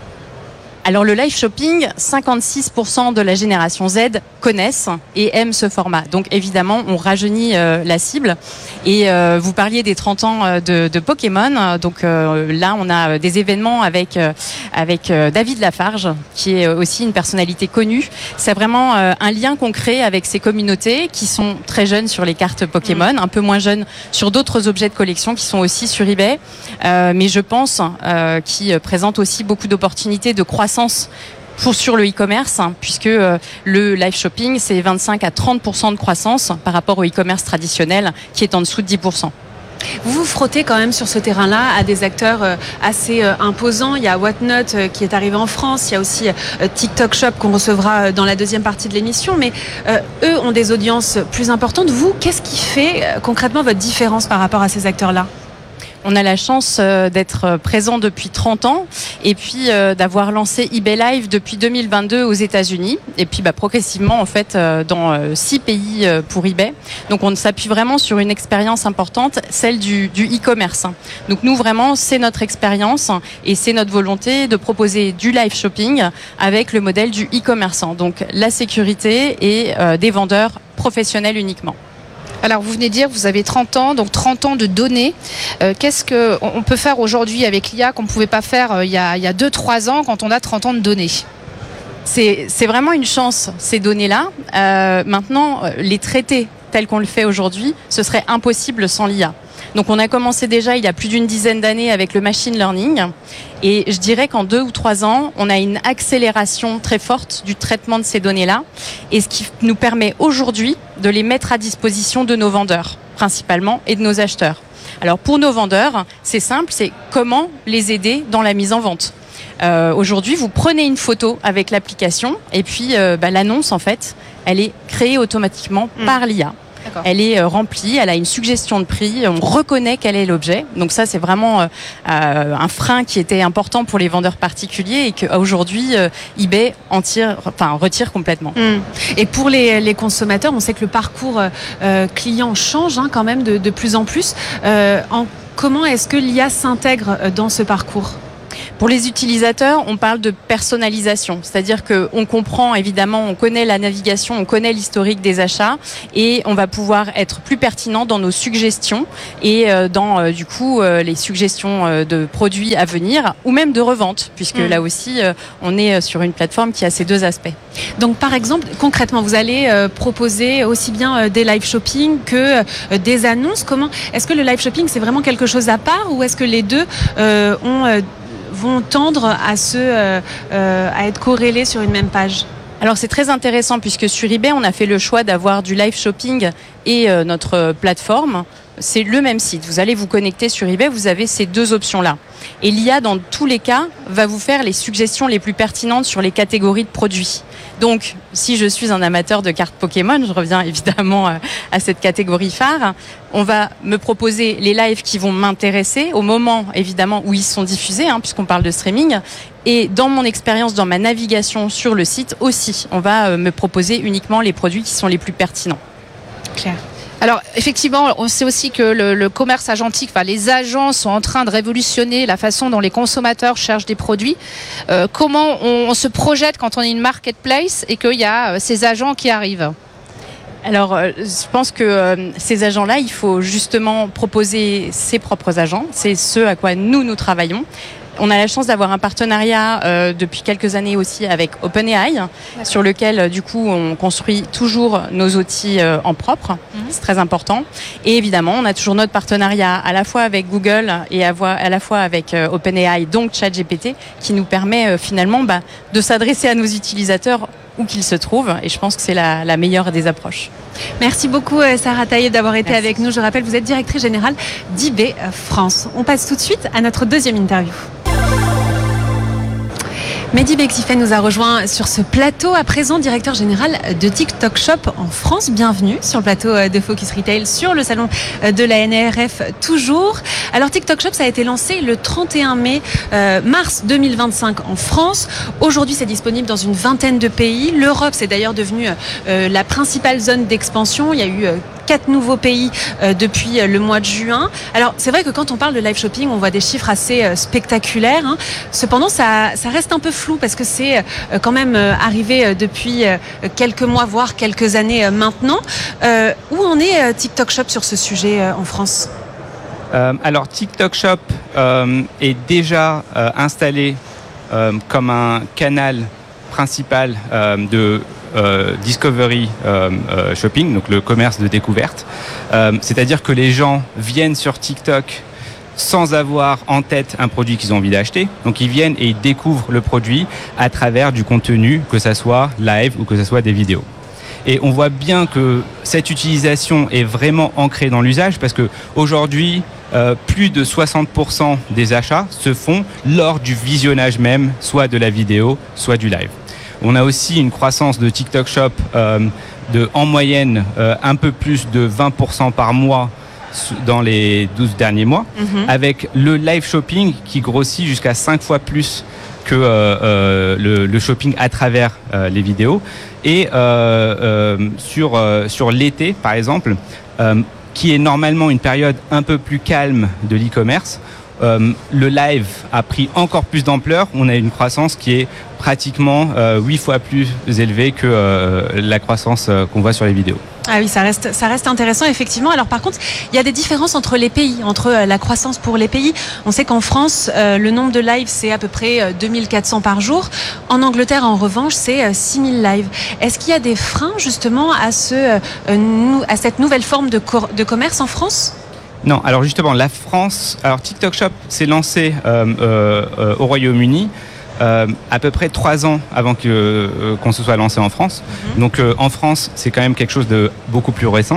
Alors le live shopping, cinquante-six pour cent de la génération Z connaissent et aiment ce format. Donc évidemment, on rajeunit euh, la cible. Et euh, vous parliez des trente ans de, de Pokémon. Donc euh, là, on a des événements avec, euh, avec euh, David Lafarge, qui est aussi une personnalité connue. C'est vraiment euh, un lien qu'on crée avec ces communautés qui sont très jeunes sur les cartes Pokémon, mmh. un peu moins jeunes sur d'autres objets de collection qui sont aussi sur eBay. Euh, mais je pense euh, qui présentent aussi beaucoup d'opportunités de croissance pour, sur le e-commerce, hein, puisque euh, le live shopping, c'est vingt-cinq à trente pour cent de croissance par rapport au e-commerce traditionnel qui est en dessous de dix pour cent. Vous vous frottez quand même sur ce terrain-là à des acteurs assez imposants. Il y a Whatnot qui est arrivé en France. Il y a aussi TikTok Shop qu'on recevra dans la deuxième partie de l'émission. Mais euh, eux ont des audiences plus importantes. Vous, qu'est-ce qui fait concrètement votre différence par rapport à ces acteurs-là ? On a la chance d'être présent depuis trente ans et puis euh, d'avoir lancé eBay Live depuis deux mille vingt-deux aux États-Unis et puis bah, progressivement en fait euh, dans euh, six pays euh, pour eBay. Donc on s'appuie vraiment sur une expérience importante, celle du, du e-commerce. Donc nous vraiment c'est notre expérience et c'est notre volonté de proposer du live shopping avec le modèle du e-commerçant. Donc la sécurité et euh, des vendeurs professionnels uniquement. Alors vous venez de dire que vous avez trente ans, donc trente ans de données. Euh, qu'est-ce qu'on peut faire aujourd'hui avec l'I A qu'on ne pouvait pas faire euh, il y a, il y a deux trois ans quand on a trente ans de données ? C'est, c'est vraiment une chance, ces données-là. Euh, maintenant, les traiter tels qu'on le fait aujourd'hui, ce serait impossible sans l'I A. Donc on a commencé déjà il y a plus d'une dizaine d'années avec le machine learning et je dirais qu'en deux ou trois ans, on a une accélération très forte du traitement de ces données-là et ce qui nous permet aujourd'hui de les mettre à disposition de nos vendeurs principalement et de nos acheteurs. Alors pour nos vendeurs, c'est simple, c'est comment les aider dans la mise en vente. Euh, aujourd'hui, vous prenez une photo avec l'application et puis euh, bah, l'annonce, en fait, elle est créée automatiquement mmh. par l'I A. D'accord. Elle est euh, remplie, elle a une suggestion de prix, on reconnaît quel est l'objet. Donc ça, c'est vraiment euh, euh, un frein qui était important pour les vendeurs particuliers et qu'aujourd'hui, euh, eBay en tire, enfin, retire complètement. Mmh. Et pour les, les consommateurs, on sait que le parcours euh, client change hein, quand même de, de plus en plus. Euh, en, comment est-ce que l'I A s'intègre dans ce parcours ? Pour les utilisateurs, on parle de personnalisation, c'est-à-dire qu'on comprend évidemment, on connaît la navigation, on connaît l'historique des achats et on va pouvoir être plus pertinent dans nos suggestions et dans euh, du coup euh, les suggestions euh, de produits à venir ou même de revente, puisque mmh. là aussi euh, on est sur une plateforme qui a ces deux aspects. Donc par exemple, concrètement, vous allez euh, proposer aussi bien euh, des live shopping que euh, des annonces. Comment est-ce que le live shopping c'est vraiment quelque chose à part ou est-ce que les deux euh, ont euh, vont tendre à, se, euh, euh, à être corrélés sur une même page? Alors c'est très intéressant puisque sur eBay, on a fait le choix d'avoir du live shopping et euh, notre plateforme. C'est le même site. Vous allez vous connecter sur eBay, vous avez ces deux options-là. Et l'I A, dans tous les cas, va vous faire les suggestions les plus pertinentes sur les catégories de produits. Donc, si je suis un amateur de cartes Pokémon, je reviens évidemment à cette catégorie phare, on va me proposer les lives qui vont m'intéresser au moment, évidemment, où ils sont diffusés, hein, puisqu'on parle de streaming. Et dans mon expérience, dans ma navigation sur le site aussi, on va me proposer uniquement les produits qui sont les plus pertinents. Claire. Alors effectivement, on sait aussi que le, le commerce agentique, enfin les agents sont en train de révolutionner la façon dont les consommateurs cherchent des produits. Euh, comment on, on se projette quand on est une marketplace et qu'il y a euh, ces agents qui arrivent ? Alors, euh, je pense que euh, ces agents-là, il faut justement proposer ses propres agents. C'est ce à quoi nous, nous travaillons. On a la chance d'avoir un partenariat euh, depuis quelques années aussi avec OpenAI, D'accord. sur lequel euh, du coup on construit toujours nos outils euh, en propre. Mm-hmm. C'est très important. Et évidemment, on a toujours notre partenariat à la fois avec Google et à, vo- à la fois avec euh, OpenAI, donc ChatGPT, qui nous permet euh, finalement bah, de s'adresser à nos utilisateurs où qu'ils se trouvent. Et je pense que c'est la, la meilleure des approches. Merci beaucoup Sarah Taillé d'avoir été Merci. avec nous. Je rappelle, vous êtes directrice générale d'eBay France. On passe tout de suite à notre deuxième interview. Mehdi Bexifeh nous a rejoint sur ce plateau, à présent directeur général de TikTok Shop en France. Bienvenue sur le plateau de Focus Retail, sur le salon de la N R F toujours. Alors TikTok Shop, ça a été lancé le trente et un mai, euh, mars deux mille vingt-cinq en France. Aujourd'hui, c'est disponible dans une vingtaine de pays. L'Europe, c'est d'ailleurs devenu euh, la principale zone d'expansion. Il y a eu euh, quatre nouveaux pays euh, depuis le mois de juin. Alors, c'est vrai que quand on parle de live shopping, on voit des chiffres assez euh, spectaculaires. Hein. Cependant, ça, ça reste un peu flou parce que c'est euh, quand même euh, arrivé euh, depuis euh, quelques mois, voire quelques années euh, maintenant. Euh, où en est euh, TikTok Shop sur ce sujet euh, en France ? euh, Alors, TikTok Shop euh, est déjà euh, installé euh, comme un canal principal euh, de Euh, discovery euh, euh, shopping, donc le commerce de découverte. Euh, c'est-à-dire que les gens viennent sur TikTok sans avoir en tête un produit qu'ils ont envie d'acheter. Donc ils viennent et ils découvrent le produit à travers du contenu, que ça soit live ou que ça soit des vidéos. Et on voit bien que cette utilisation est vraiment ancrée dans l'usage parce que aujourd'hui, euh, plus de soixante pour cent des achats se font lors du visionnage même, soit de la vidéo, soit du live. On a aussi une croissance de TikTok Shop euh, de, en moyenne, euh, un peu plus de vingt pour cent par mois dans les douze derniers mois, mmh. avec le live shopping qui grossit jusqu'à cinq fois plus que euh, euh, le, le shopping à travers euh, les vidéos. Et euh, euh, sur, euh, sur l'été, par exemple, euh, qui est normalement une période un peu plus calme de l'e-commerce, Euh, le live a pris encore plus d'ampleur. On a une croissance qui est pratiquement euh, huit fois plus élevée que euh, la croissance euh, qu'on voit sur les vidéos. Ah oui, ça reste, ça reste intéressant, effectivement. Alors par contre, il y a des différences entre les pays, entre euh, la croissance pour les pays. On sait qu'en France, euh, le nombre de lives, c'est à peu près euh, deux mille quatre cents par jour. En Angleterre, en revanche, c'est euh, six mille lives. Est-ce qu'il y a des freins, justement, à, ce, euh, nou- à cette nouvelle forme de, cor- de commerce en France ? Non, alors justement, la France, alors TikTok Shop s'est lancé euh, euh, au Royaume-Uni euh, à peu près trois ans avant que, euh, qu'on se soit lancé en France. Mm-hmm. Donc euh, en France, c'est quand même quelque chose de beaucoup plus récent.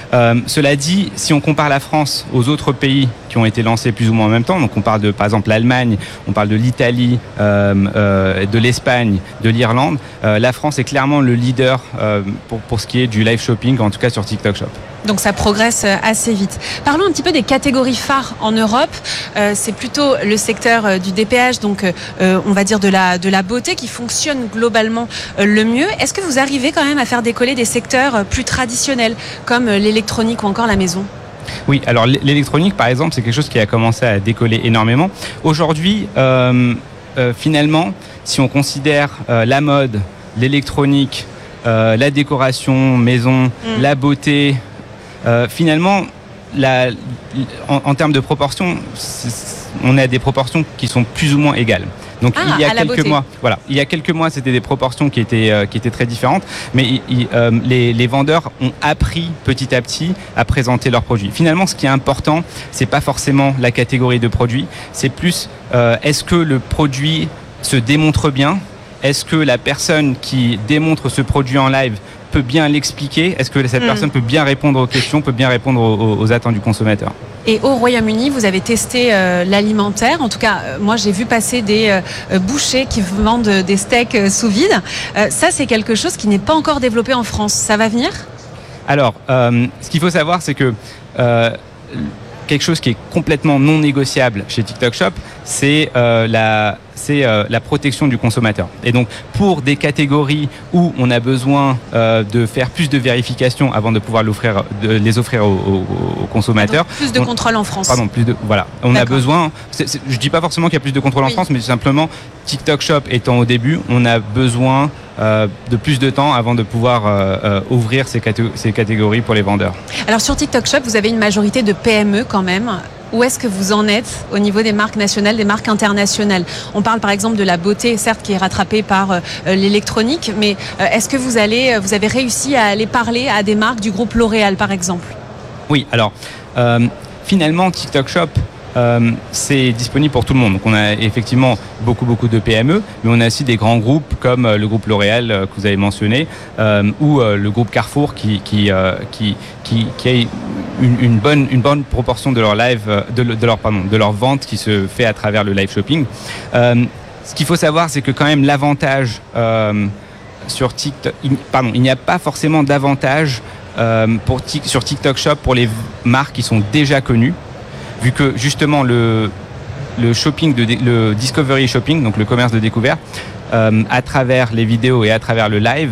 Euh, cela dit, si on compare la France aux autres pays qui ont été lancés plus ou moins en même temps, donc on parle de par exemple l'Allemagne, on parle de l'Italie, euh, euh, de l'Espagne, de l'Irlande, euh, la France est clairement le leader euh, pour, pour ce qui est du live shopping, en tout cas sur TikTok Shop. Donc ça progresse assez vite. Parlons un petit peu des catégories phares en Europe. Euh, c'est plutôt le secteur euh, du D P H, donc euh, on va dire de la, de la beauté qui fonctionne globalement euh, le mieux. Est-ce que vous arrivez quand même à faire décoller des secteurs euh, plus traditionnels comme euh, l'électronique ou encore la maison ? Oui, alors l'électronique par exemple, c'est quelque chose qui a commencé à décoller énormément. Aujourd'hui, euh, euh, finalement, si on considère euh, la mode, l'électronique, euh, la décoration maison, mmh. la beauté, Euh, finalement, la, en, en termes de proportions, on a des proportions qui sont plus ou moins égales. Donc ah, il y a à la quelques beauté. mois, voilà, il y a quelques mois, c'était des proportions qui étaient euh, qui étaient très différentes, mais il, euh, les, les vendeurs ont appris petit à petit à présenter leurs produits. Finalement, ce qui est important, c'est pas forcément la catégorie de produits, c'est plus euh, est-ce que le produit se démontre bien, est-ce que la personne qui démontre ce produit en live peut bien l'expliquer, est-ce que cette mmh. personne peut bien répondre aux questions, peut bien répondre aux, aux attentes du consommateur. Et au Royaume-Uni, vous avez testé euh, l'alimentaire. En tout cas, euh, moi, j'ai vu passer des euh, bouchers qui vendent des steaks euh, sous vide. Euh, ça, c'est quelque chose qui n'est pas encore développé en France. Ça va venir ? Alors, euh, ce qu'il faut savoir, c'est que euh, quelque chose qui est complètement non négociable chez TikTok Shop, c'est euh, la c'est euh, la protection du consommateur. Et donc, pour des catégories où on a besoin euh, de faire plus de vérifications avant de pouvoir l'offrir, de les offrir aux, aux, aux consommateurs. Donc, plus de on, contrôle en France. Pardon, plus de voilà. On D'accord. a besoin. C'est, c'est, je dis pas forcément qu'il y a plus de contrôle oui. en France, mais simplement TikTok Shop étant au début, on a besoin euh, de plus de temps avant de pouvoir euh, euh, ouvrir ces, catég- ces catégories pour les vendeurs. Alors sur TikTok Shop, vous avez une majorité de P M E quand même. Où est-ce que vous en êtes au niveau des marques nationales, des marques internationales ? On parle par exemple de la beauté, certes, qui est rattrapée par euh, l'électronique, mais euh, est-ce que vous, allez, vous avez réussi à aller parler à des marques du groupe L'Oréal, par exemple ? Oui, alors, euh, finalement, TikTok Shop, euh, c'est disponible pour tout le monde. Donc on a effectivement beaucoup, beaucoup de P M E, mais on a aussi des grands groupes comme euh, le groupe L'Oréal euh, que vous avez mentionné, euh, ou euh, le groupe Carrefour qui, qui, euh, qui, qui, qui a une, une, bonne, une bonne proportion de leur live, de, de leur, pardon, de leur vente qui se fait à travers le live shopping. Euh, ce qu'il faut savoir, c'est que quand même l'avantage euh, sur TikTok, il, pardon, il n'y a pas forcément d'avantage euh, pour, sur TikTok Shop pour les marques qui sont déjà connues, vu que justement le, le shopping, de, le discovery shopping, donc le commerce de découverte, euh, à travers les vidéos et à travers le live,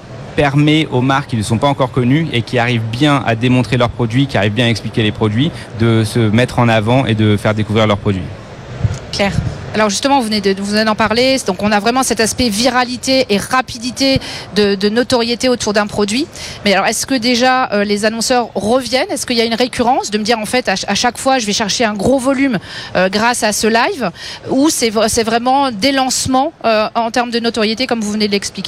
permet aux marques qui ne sont pas encore connues et qui arrivent bien à démontrer leurs produits, qui arrivent bien à expliquer les produits, de se mettre en avant et de faire découvrir leurs produits. Claire. Alors justement, vous venez, de, vous venez d'en parler, donc on a vraiment cet aspect viralité et rapidité de, de notoriété autour d'un produit. Mais alors est-ce que déjà euh, les annonceurs reviennent ? Est-ce qu'il y a une récurrence de me dire en fait à, à chaque fois je vais chercher un gros volume euh, grâce à ce live, ou c'est, c'est vraiment des lancements euh, en termes de notoriété comme vous venez de l'expliquer ?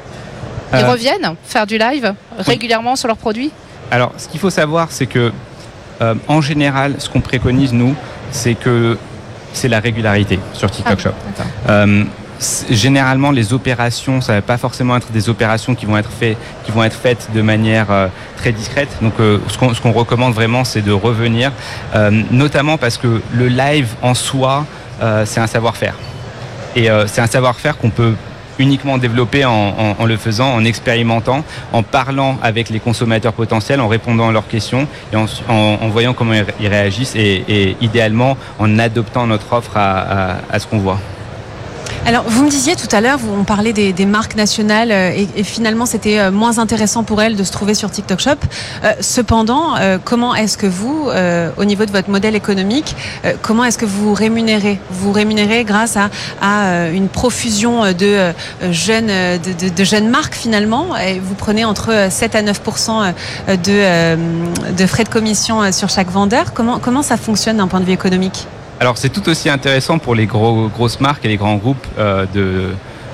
Ils euh, reviennent faire du live régulièrement oui. sur leurs produits ? Alors ce qu'il faut savoir, c'est que euh, en général, ce qu'on préconise nous, c'est que c'est la régularité sur TikTok ah, Shop. Euh, généralement, les opérations, ça ne va pas forcément être des opérations qui vont être, fait, qui vont être faites de manière euh, très discrète. Donc, euh, ce, qu'on, ce qu'on recommande vraiment, c'est de revenir, euh, notamment parce que le live en soi, euh, c'est un savoir-faire. Et euh, c'est un savoir-faire qu'on peut uniquement développer en, en, en le faisant, en expérimentant, en parlant avec les consommateurs potentiels, en répondant à leurs questions et en, en, en voyant comment ils réagissent et, et idéalement en adoptant notre offre à, à, à ce qu'on voit. Alors, vous me disiez tout à l'heure, vous, on parlait des, des marques nationales et, et finalement, c'était moins intéressant pour elles de se trouver sur TikTok Shop. Euh, cependant, euh, comment est-ce que vous, euh, au niveau de votre modèle économique, euh, comment est-ce que vous rémunérez ? Vous rémunérez grâce à, à une profusion de, euh, jeunes, de, de, de jeunes marques finalement, et vous prenez entre sept à neuf pour cent de, euh, de frais de commission sur chaque vendeur. Comment, comment ça fonctionne d'un point de vue économique ? Alors c'est tout aussi intéressant pour les gros, grosses marques et les grands groupes euh, de,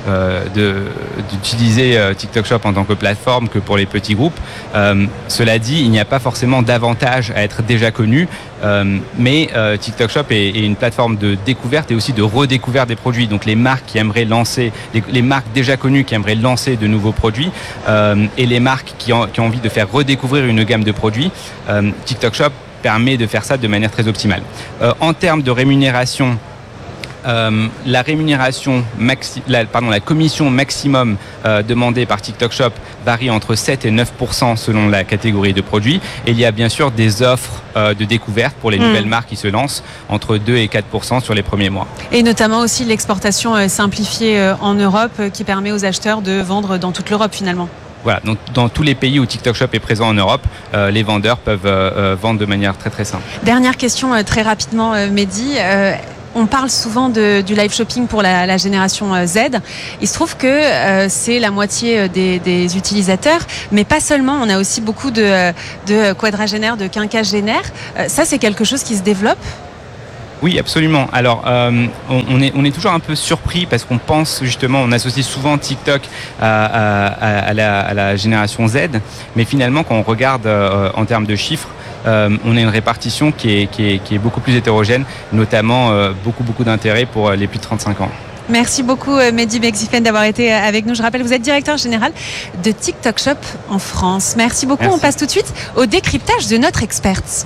euh, de, d'utiliser euh, TikTok Shop en tant que plateforme que pour les petits groupes. Euh, cela dit, il n'y a pas forcément d'avantage à être déjà connu, euh, mais euh, TikTok Shop est, est une plateforme de découverte et aussi de redécouverte des produits. Donc les marques qui aimeraient lancer, les, les marques déjà connues qui aimeraient lancer de nouveaux produits euh, et les marques qui ont, qui ont envie de faire redécouvrir une gamme de produits, euh, TikTok Shop permet de faire ça de manière très optimale. Euh, en termes de rémunération, Euh, la rémunération, maxi, la, pardon, la commission maximum euh, demandée par TikTok Shop varie entre sept et neuf pour cent selon la catégorie de produits. Et il y a bien sûr des offres euh, de découverte pour les mmh. nouvelles marques qui se lancent entre deux et quatre pour cent sur les premiers mois. Et notamment aussi l'exportation euh, simplifiée euh, en Europe euh, qui permet aux acheteurs de vendre dans toute l'Europe finalement. Voilà, donc dans tous les pays où TikTok Shop est présent en Europe, euh, les vendeurs peuvent euh, vendre de manière très très simple. Dernière question euh, très rapidement, euh, Mehdi. Euh, On parle souvent de, du live shopping pour la, la génération Z. Il se trouve que euh, c'est la moitié des, des utilisateurs, mais pas seulement. On a aussi beaucoup de, de quadragénaires, de quinquagénaires. Euh, ça, c'est quelque chose qui se développe ? Oui, absolument. Alors, euh, on, on, est, on est toujours un peu surpris parce qu'on pense justement, on associe souvent TikTok à, à, à, la, à la génération Z, mais finalement, quand on regarde euh, en termes de chiffres, Euh, on a une répartition qui est, qui est, qui est beaucoup plus hétérogène, notamment euh, beaucoup, beaucoup d'intérêt pour les plus de trente-cinq ans. Merci beaucoup Mehdi Mexifen d'avoir été avec nous. Je rappelle, vous êtes directeur général de TikTok Shop en France. Merci beaucoup. Merci. On passe tout de suite au décryptage de notre experte.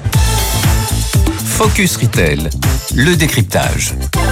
Focus Retail, le décryptage.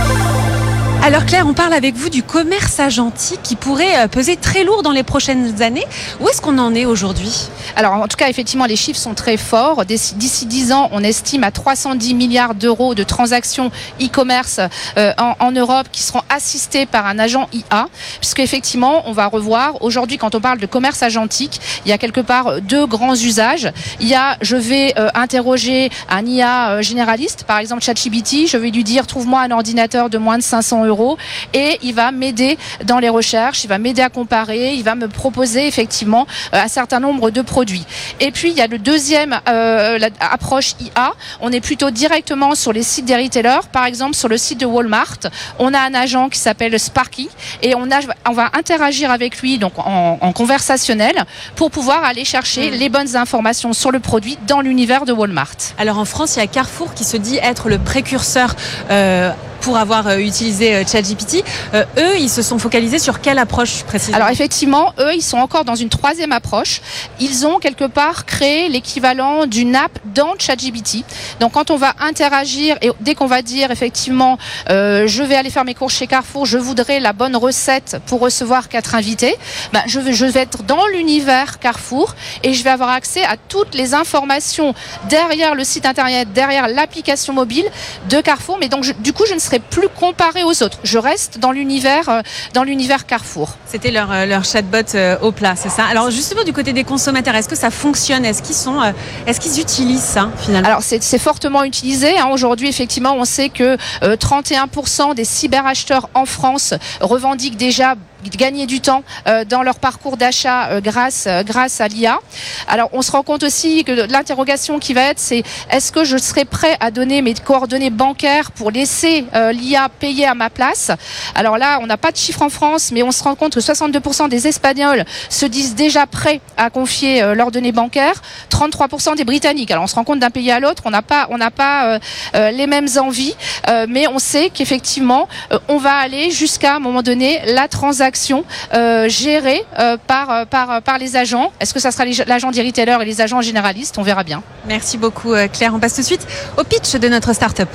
Alors Claire, on parle avec vous du commerce agentique qui pourrait peser très lourd dans les prochaines années. Où est-ce qu'on en est aujourd'hui ? Alors en tout cas, effectivement, les chiffres sont très forts. D'ici dix ans, on estime à trois cent dix milliards d'euros de transactions e-commerce euh, en, en Europe qui seront assistées par un agent I A. Puisque effectivement, on va revoir. Aujourd'hui, quand on parle de commerce agentique, il y a quelque part deux grands usages. Il y a, je vais euh, interroger un I A euh, généraliste, par exemple ChatGPT. Je vais lui dire, trouve-moi un ordinateur de moins de cinq cents euros. Et il va m'aider dans les recherches, il va m'aider à comparer, il va me proposer effectivement un certain nombre de produits. Et puis il y a le deuxième euh, approche I A, on est plutôt directement sur les sites des retailers, par exemple sur le site de Walmart, on a un agent qui s'appelle Sparky et on, a, on va interagir avec lui donc en, en conversationnel pour pouvoir aller chercher mmh. les bonnes informations sur le produit dans l'univers de Walmart. Alors en France, il y a Carrefour qui se dit être le précurseur euh, pour avoir euh, utilisé euh, ChatGPT. Euh, eux, ils se sont focalisés sur quelle approche précisément ? Alors effectivement, eux, ils sont encore dans une troisième approche. Ils ont quelque part créé l'équivalent d'une app dans ChatGPT. Donc quand on va interagir et dès qu'on va dire effectivement, euh, je vais aller faire mes courses chez Carrefour, je voudrais la bonne recette pour recevoir quatre invités, ben, je, vais, je vais être dans l'univers Carrefour et je vais avoir accès à toutes les informations derrière le site internet, derrière l'application mobile de Carrefour. Mais donc je, du coup, je ne serai plus comparé aux autres. Je reste dans l'univers, euh, dans l'univers Carrefour. C'était leur, euh, leur chatbot euh, au plat, c'est ça ? Alors justement du côté des consommateurs, est-ce que ça fonctionne ? Est-ce qu'ils sont, euh, est-ce qu'ils utilisent ça finalement ? Alors c'est, c'est fortement utilisé. Hein. Aujourd'hui, effectivement, on sait que euh, trente et un pour cent des cyberacheteurs en France revendiquent déjà gagner du temps euh, dans leur parcours d'achat euh, grâce euh, grâce à l'I A. Alors on se rend compte aussi que l'interrogation qui va être, c'est est-ce que je serai prêt à donner mes coordonnées bancaires pour laisser euh, l'I A payer à ma place ? Alors là, on n'a pas de chiffres en France, mais on se rend compte que soixante-deux pour cent des Espagnols se disent déjà prêts à confier euh, leurs données bancaires, trente-trois pour cent des Britanniques. Alors on se rend compte d'un pays à l'autre, on n'a pas on n'a pas euh, euh, les mêmes envies, euh, mais on sait qu'effectivement euh, on va aller jusqu'à un moment donné la transaction Euh, gérée euh, par, par, par les agents. Est-ce que ça sera les, l'agent des retailers et les agents généralistes ? On verra bien. Merci beaucoup Claire. On passe tout de suite au pitch de notre start-up.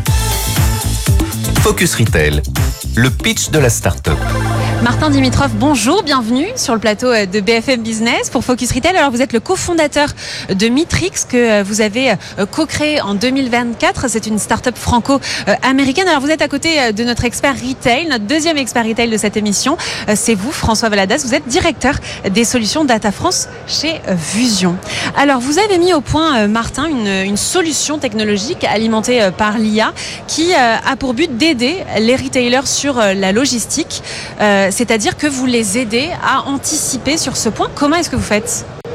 Focus Retail, le pitch de la start-up. Martin Dimitrov, bonjour, bienvenue sur le plateau de B F M Business pour Focus Retail. Alors vous êtes le cofondateur de Mitrix que vous avez co-créé en deux mille vingt-quatre. C'est une start-up franco-américaine. Alors vous êtes à côté de notre expert retail, notre deuxième expert retail de cette émission. C'est vous, François Valadas. Vous êtes directeur des solutions Data France chez Vusion. Alors vous avez mis au point, Martin, une, une solution technologique alimentée par l'I A qui a pour but d'aider les retailers sur la logistique. Euh, C'est-à-dire que vous les aidez à anticiper sur ce point. Comment est-ce que vous faites ?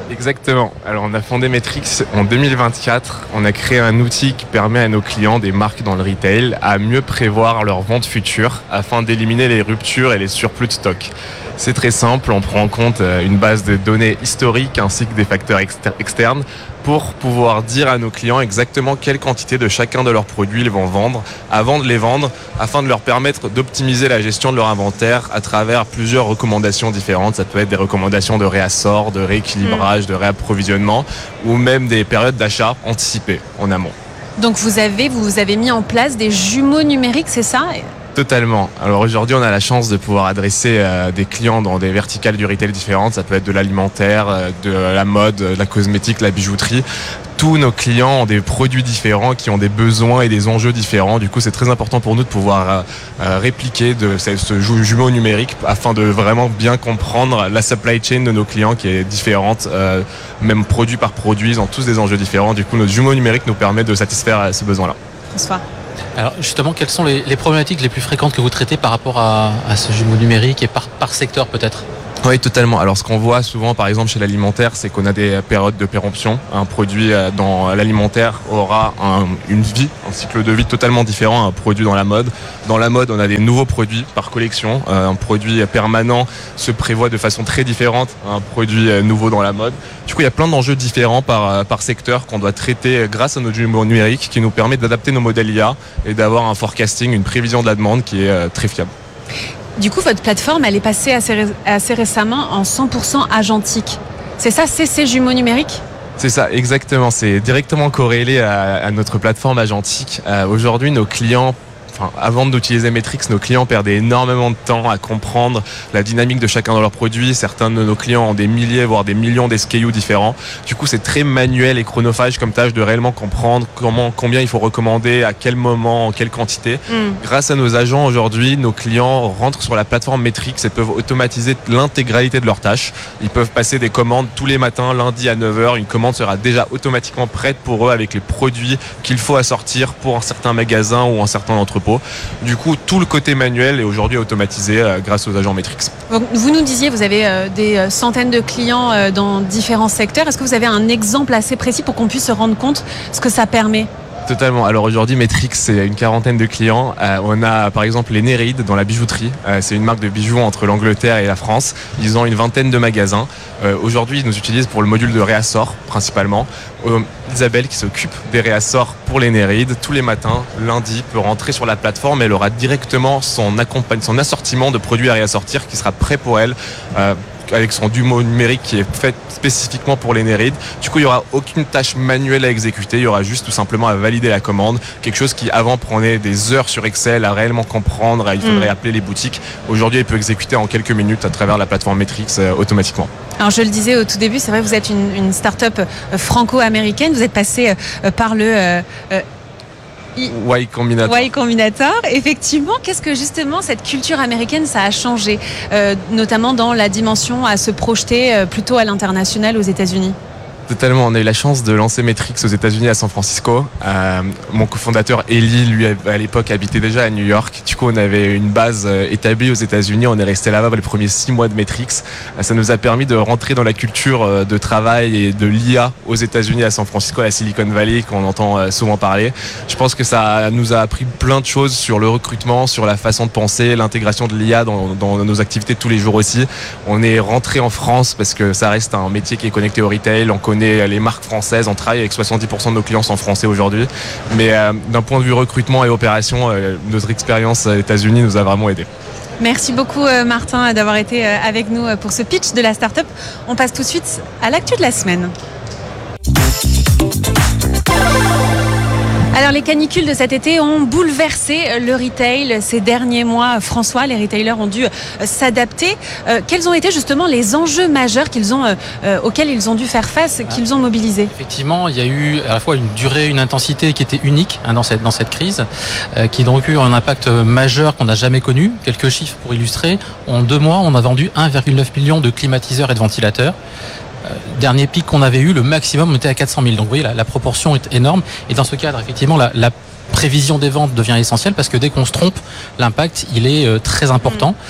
Exactement. Alors on a fondé Metrix en deux mille vingt-quatre. On a créé un outil qui permet à nos clients des marques dans le retail à mieux prévoir leurs ventes futures afin d'éliminer les ruptures et les surplus de stock. C'est très simple, on prend en compte une base de données historiques ainsi que des facteurs exter- externes pour pouvoir dire à nos clients exactement quelle quantité de chacun de leurs produits ils vont vendre avant de les vendre, afin de leur permettre d'optimiser la gestion de leur inventaire à travers plusieurs recommandations différentes. Ça peut être des recommandations de réassort, de rééquilibrage, mmh. de réapprovisionnement ou même des périodes d'achat anticipées en amont. Donc vous avez, vous avez mis en place des jumeaux numériques, c'est ça ? Totalement. Alors aujourd'hui, on a la chance de pouvoir adresser euh, des clients dans des verticales du retail différentes. Ça peut être de l'alimentaire, euh, de la mode, de la cosmétique, la bijouterie. Tous nos clients ont des produits différents qui ont des besoins et des enjeux différents. Du coup, c'est très important pour nous de pouvoir euh, euh, répliquer de ce, ce jumeau numérique afin de vraiment bien comprendre la supply chain de nos clients qui est différente, euh, même produit par produit, ils ont tous des enjeux différents. Du coup, notre jumeau numérique nous permet de satisfaire euh, ce besoin-là. François. Alors justement, quelles sont les, les problématiques les plus fréquentes que vous traitez par rapport à, à ce jumeau numérique et par, par secteur peut-être ? Oui, totalement. Alors, ce qu'on voit souvent, par exemple, chez l'alimentaire, c'est qu'on a des périodes de péremption. Un produit dans l'alimentaire aura un, une vie, un cycle de vie totalement différent à un produit dans la mode. Dans la mode, on a des nouveaux produits par collection. Un produit permanent se prévoit de façon très différente à un produit nouveau dans la mode. Du coup, il y a plein d'enjeux différents par, par secteur qu'on doit traiter grâce à notre jumeau numérique qui nous permet d'adapter nos modèles I A et d'avoir un forecasting, une prévision de la demande qui est très fiable. Du coup, votre plateforme, elle est passée assez, ré- assez récemment en cent pour cent agentique. C'est ça, c'est ces jumeaux numériques ? C'est ça, exactement. C'est directement corrélé à, à notre plateforme agentique. Euh, aujourd'hui, nos clients... Enfin, avant d'utiliser Metrix, nos clients perdaient énormément de temps à comprendre la dynamique de chacun de leurs produits. Certains de nos clients ont des milliers, voire des millions d'S K U différents. Du coup, c'est très manuel et chronophage comme tâche de réellement comprendre comment, combien il faut recommander, à quel moment, en quelle quantité. Mm. Grâce à nos agents aujourd'hui, nos clients rentrent sur la plateforme Metrix et peuvent automatiser l'intégralité de leurs tâches. Ils peuvent passer des commandes tous les matins, lundi à neuf heures. Une commande sera déjà automatiquement prête pour eux avec les produits qu'il faut assortir pour un certain magasin ou un certain entrepôt. Du coup, tout le côté manuel est aujourd'hui automatisé euh, grâce aux agents Metrix. Vous nous disiez, vous avez euh, des centaines de clients euh, dans différents secteurs. Est-ce que vous avez un exemple assez précis pour qu'on puisse se rendre compte de ce que ça permet ? Totalement. Alors aujourd'hui, Metrix, c'est une quarantaine de clients. Euh, on a par exemple les Néreides dans la bijouterie. Euh, c'est une marque de bijoux entre l'Angleterre et la France. Ils ont une vingtaine de magasins. Euh, aujourd'hui, ils nous utilisent pour le module de réassort principalement. Euh, Isabelle, qui s'occupe des réassorts pour les Néreides, tous les matins, lundi, peut rentrer sur la plateforme et elle aura directement son, accompagne, son assortiment de produits à réassortir qui sera prêt pour elle. Euh, avec son jumeau numérique qui est fait spécifiquement pour les Néreides. Du coup, il n'y aura aucune tâche manuelle à exécuter. Il y aura juste tout simplement à valider la commande. Quelque chose qui avant prenait des heures sur Excel à réellement comprendre. Il faudrait mmh. appeler les boutiques. Aujourd'hui, il peut exécuter en quelques minutes à travers la plateforme Metrix euh, automatiquement. Alors, je le disais au tout début, c'est vrai, vous êtes une, une start-up franco-américaine. Vous êtes passé euh, par le... Euh, euh, Y Combinator. Y Combinator. Effectivement, qu'est-ce que justement cette culture américaine, ça a changé, euh, notamment dans la dimension à se projeter euh, plutôt à l'international aux États-Unis ? Totalement, on a eu la chance de lancer Metrix aux États-Unis à San Francisco. Euh, mon cofondateur Eli, lui, à l'époque, habitait déjà à New York. Du coup, on avait une base établie aux États-Unis. On est resté là-bas les premiers six mois de Metrix. Ça nous a permis de rentrer dans la culture de travail et de l'I A aux États-Unis à San Francisco, à la Silicon Valley, qu'on entend souvent parler. Je pense que ça nous a appris plein de choses sur le recrutement, sur la façon de penser, l'intégration de l'I A dans, dans nos activités de tous les jours aussi. On est rentré en France parce que ça reste un métier qui est connecté au retail. On connaît les marques françaises, on travaille avec soixante-dix pour cent de nos clients sont français aujourd'hui, mais euh, d'un point de vue recrutement et opération, euh, notre expérience aux États-Unis nous a vraiment aidé. Merci beaucoup euh, Martin d'avoir été euh, avec nous pour ce pitch de la start-up. On passe tout de suite à l'actu de la semaine. Alors les canicules de cet été ont bouleversé le retail ces derniers mois. François, les retailers ont dû s'adapter. Euh, quels ont été justement les enjeux majeurs qu'ils ont, euh, auxquels ils ont dû faire face, qu'ils ont mobilisés ? Effectivement, il y a eu à la fois une durée, une intensité qui était unique hein, dans, cette, dans cette crise, euh, qui donc eu un impact majeur qu'on n'a jamais connu. Quelques chiffres pour illustrer. En deux mois, on a vendu un virgule neuf million de climatiseurs et de ventilateurs. Dernier pic qu'on avait eu, le maximum était à quatre cent mille. Donc vous voyez, la, la proportion est énorme. Et dans ce cadre, effectivement, la, la prévision des ventes devient essentielle parce que dès qu'on se trompe, l'impact, il est euh, très important.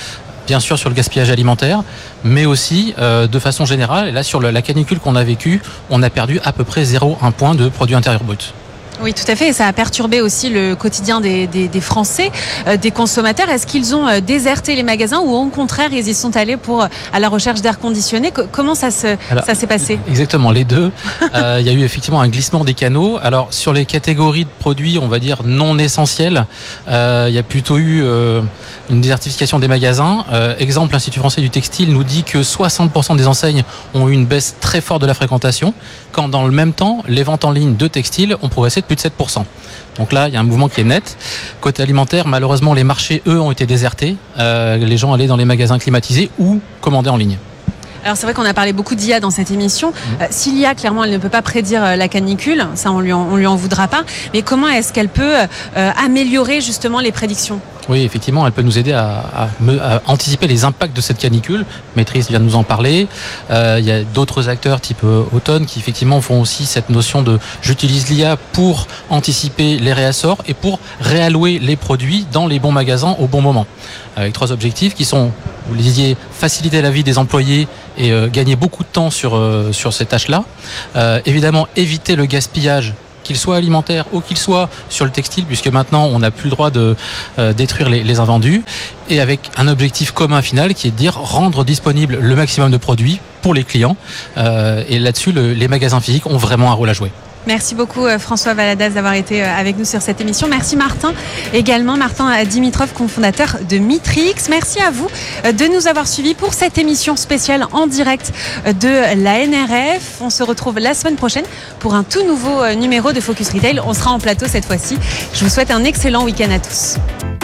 bien sûr sur le gaspillage alimentaire, mais aussi euh, de façon générale. Et là, sur la canicule qu'on a vécue, on a perdu à peu près zéro virgule un point de produit intérieur brut. Oui, tout à fait. Et ça a perturbé aussi le quotidien des, des, des Français, euh, des consommateurs. Est-ce qu'ils ont euh, déserté les magasins ou au contraire, ils y sont allés pour à la recherche d'air conditionné? Comment ça, se, Alors, ça s'est passé? Exactement, les deux. euh, il y a eu effectivement un glissement des canaux. Alors, sur les catégories de produits, on va dire non essentiels, euh, il y a plutôt eu euh, une désertification des magasins. Euh, exemple, l'Institut français du textile nous dit que soixante pour cent des enseignes ont eu une baisse très forte de la fréquentation, quand dans le même temps, les ventes en ligne de textiles ont progressé de plus de sept pour cent. Donc là, il y a un mouvement qui est net. Côté alimentaire, malheureusement, les marchés, eux, ont été désertés. Euh, les gens allaient dans les magasins climatisés ou commander en ligne. Alors c'est vrai qu'on a parlé beaucoup d'I A dans cette émission. Mmh. Euh, si l'I A, clairement, elle ne peut pas prédire euh, la canicule, ça on lui en, on lui en voudra pas. Mais comment est-ce qu'elle peut euh, améliorer justement les prédictions? Oui, effectivement, elle peut nous aider à, à, à anticiper les impacts de cette canicule. Maîtrise vient de nous en parler. Euh, il y a d'autres acteurs type euh, Automne qui effectivement font aussi cette notion de j'utilise l'I A pour anticiper les réassorts et pour réallouer les produits dans les bons magasins au bon moment. Avec trois objectifs qui sont, vous le disiez, faciliter la vie des employés et euh, gagner beaucoup de temps sur, euh, sur ces tâches-là. Euh, évidemment, éviter le gaspillage, qu'il soit alimentaire ou qu'il soit sur le textile, puisque maintenant on n'a plus le droit de euh, détruire les, les invendus, et avec un objectif commun final qui est de dire rendre disponible le maximum de produits pour les clients. Euh, et là-dessus, le, les magasins physiques ont vraiment un rôle à jouer. Merci beaucoup François Valadas d'avoir été avec nous sur cette émission. Merci Martin, également Martin Dimitrov, cofondateur de Mitrix. Merci à vous de nous avoir suivis pour cette émission spéciale en direct de la N R F. On se retrouve la semaine prochaine pour un tout nouveau numéro de Focus Retail. On sera en plateau cette fois-ci. Je vous souhaite un excellent week-end à tous.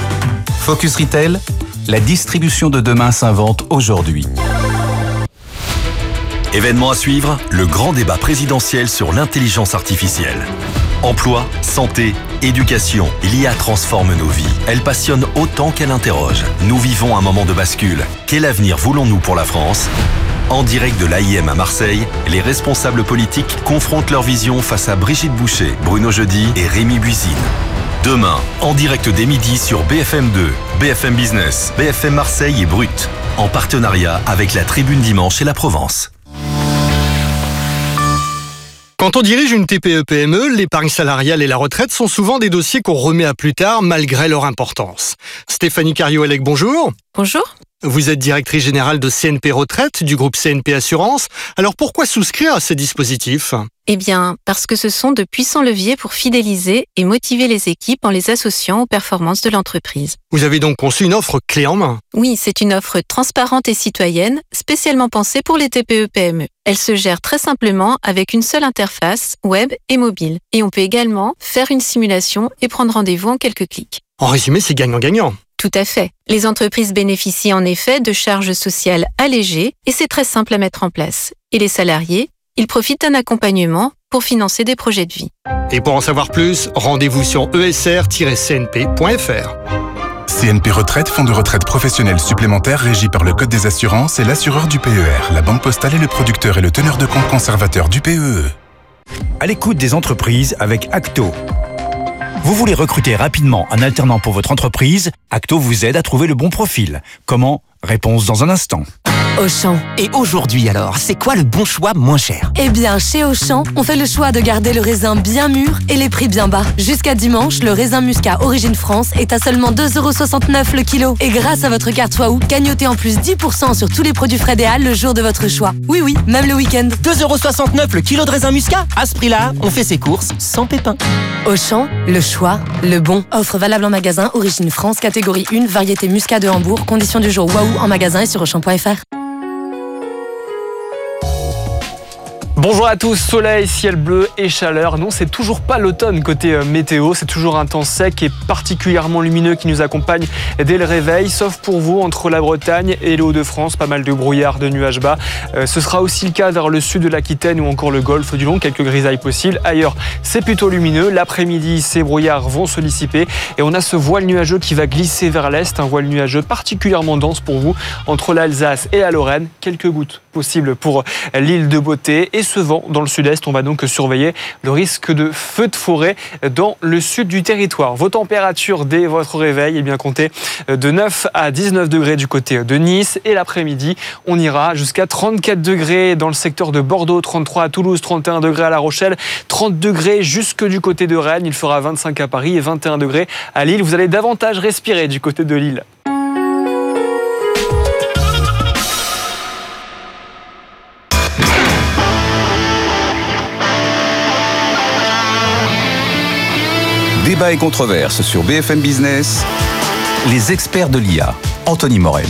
Focus Retail, la distribution de demain s'invente aujourd'hui. Événement à suivre, le grand débat présidentiel sur l'intelligence artificielle. Emploi, santé, éducation, l'I A transforme nos vies. Elle passionne autant qu'elle interroge. Nous vivons un moment de bascule. Quel avenir voulons-nous pour la France ? En direct de l'A I M à Marseille, les responsables politiques confrontent leur vision face à Brigitte Boucher, Bruno Jeudi et Rémi Buisine. Demain, en direct dès midi sur B F M deux, B F M Business, B F M Marseille et Brut, en partenariat avec la Tribune Dimanche et la Provence. Quand on dirige une T P E P M E, l'épargne salariale et la retraite sont souvent des dossiers qu'on remet à plus tard malgré leur importance. Stéphanie Cario-Elec, bonjour. Bonjour. Vous êtes directrice générale de C N P Retraite du groupe C N P Assurance. Alors pourquoi souscrire à ces dispositifs ? Eh bien, parce que ce sont de puissants leviers pour fidéliser et motiver les équipes en les associant aux performances de l'entreprise. Vous avez donc conçu une offre clé en main ? Oui, c'est une offre transparente et citoyenne, spécialement pensée pour les T P E P M E. Elle se gère très simplement avec une seule interface, web et mobile. Et on peut également faire une simulation et prendre rendez-vous en quelques clics. En résumé, c'est gagnant-gagnant. Tout à fait. Les entreprises bénéficient en effet de charges sociales allégées et c'est très simple à mettre en place. Et les salariés, ils profitent d'un accompagnement pour financer des projets de vie. Et pour en savoir plus, rendez-vous sur e s r tiret c n p point f r. C N P Retraite, fonds de retraite professionnel supplémentaire régi par le Code des assurances et l'assureur du P E R. La Banque Postale est le producteur et le teneur de compte conservateur du P E E. À l'écoute des entreprises avec Acto. Vous voulez recruter rapidement un alternant pour votre entreprise ? Acto vous aide à trouver le bon profil. Comment ? Réponse dans un instant. Auchan. Et aujourd'hui alors, c'est quoi le bon choix moins cher ? Eh bien, chez Auchan, on fait le choix de garder le raisin bien mûr et les prix bien bas. Jusqu'à dimanche, le raisin muscat Origine France est à seulement deux euros soixante-neuf le kilo. Et grâce à votre carte Waouh, gagnotez en plus dix pour cent sur tous les produits frais des Halles le jour de votre choix. Oui, oui, même le week-end. deux euros soixante-neuf le kilo de raisin muscat ? À ce prix-là, on fait ses courses sans pépin. Auchan, le choix, le bon. Offre valable en magasin, Origine France, catégorie un, variété muscat de Hambourg. Conditions du jour Waouh en magasin et sur auchan point f r. Bonjour à tous, soleil, ciel bleu et chaleur. Non, c'est toujours pas l'automne côté météo, c'est toujours un temps sec et particulièrement lumineux qui nous accompagne dès le réveil, sauf pour vous entre la Bretagne et les Hauts-de-France, pas mal de brouillard, de nuages bas. Euh, ce sera aussi le cas vers le sud de l'Aquitaine ou encore le golfe du Long, quelques grisailles possibles. Ailleurs, c'est plutôt lumineux. L'après-midi, ces brouillards vont se dissiper et on a ce voile nuageux qui va glisser vers l'est, un voile nuageux particulièrement dense pour vous entre l'Alsace et la Lorraine. Quelques gouttes possible pour l'île de Beauté. Et ce vent dans le sud-est, on va donc surveiller le risque de feux de forêt dans le sud du territoire. Vos températures dès votre réveil, eh bien comptez de neuf à dix-neuf degrés du côté de Nice. Et l'après-midi, on ira jusqu'à trente-quatre degrés dans le secteur de Bordeaux, trente-trois à Toulouse, trente et un degrés à La Rochelle, trente degrés jusque du côté de Rennes. Il fera vingt-cinq à Paris et vingt et un degrés à Lille. Vous allez davantage respirer du côté de Lille. Débat et controverse sur B F M Business. Les experts de l'I A. Anthony Morel.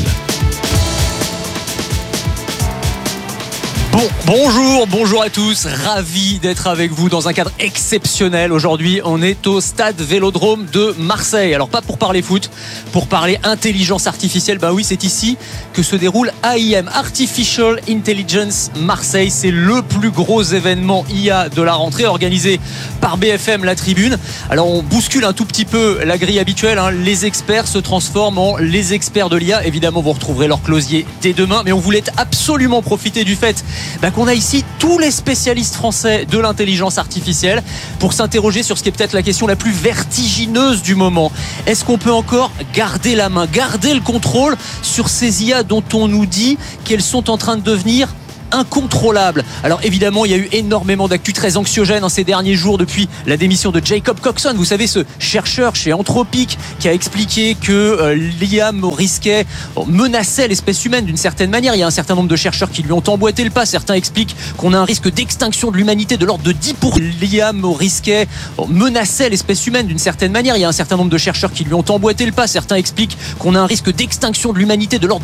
Bon, bonjour, bonjour à tous, ravi d'être avec vous dans un cadre exceptionnel. Aujourd'hui, on est au stade Vélodrome de Marseille. Alors pas pour parler foot, pour parler intelligence artificielle. Bah oui, c'est ici que se déroule A I M, Artificial Intelligence Marseille. C'est le plus gros événement I A de la rentrée organisé par B F M La Tribune. Alors on bouscule un tout petit peu la grille habituelle, hein. Les experts se transforment en les experts de l'I A. Évidemment, vous retrouverez leur closier dès demain, mais on voulait absolument profiter du fait bah, qu'on a ici tous les spécialistes français de l'intelligence artificielle pour s'interroger sur ce qui est peut-être la question la plus vertigineuse du moment. Est-ce qu'on peut encore garder la main, garder le contrôle sur ces I A dont on nous dit qu'elles sont en train de devenir incontrôlable. Alors évidemment, il y a eu énormément d'actu très anxiogènes en ces derniers jours depuis la démission de Jacob Coxon. Vous savez, ce chercheur chez Anthropic qui a expliqué que euh, l'I A risquait, menaçait l'espèce humaine d'une certaine manière. Il y a un certain nombre de chercheurs qui lui ont emboîté le pas. Certains expliquent qu'on a un risque d'extinction de l'humanité de l'ordre de dix pour cent. L'I A risquait, menaçait l'espèce humaine d'une certaine manière. Il y a un certain nombre de chercheurs qui lui ont emboîté le pas. Certains expliquent qu'on a un risque d'extinction de l'humanité de l'ordre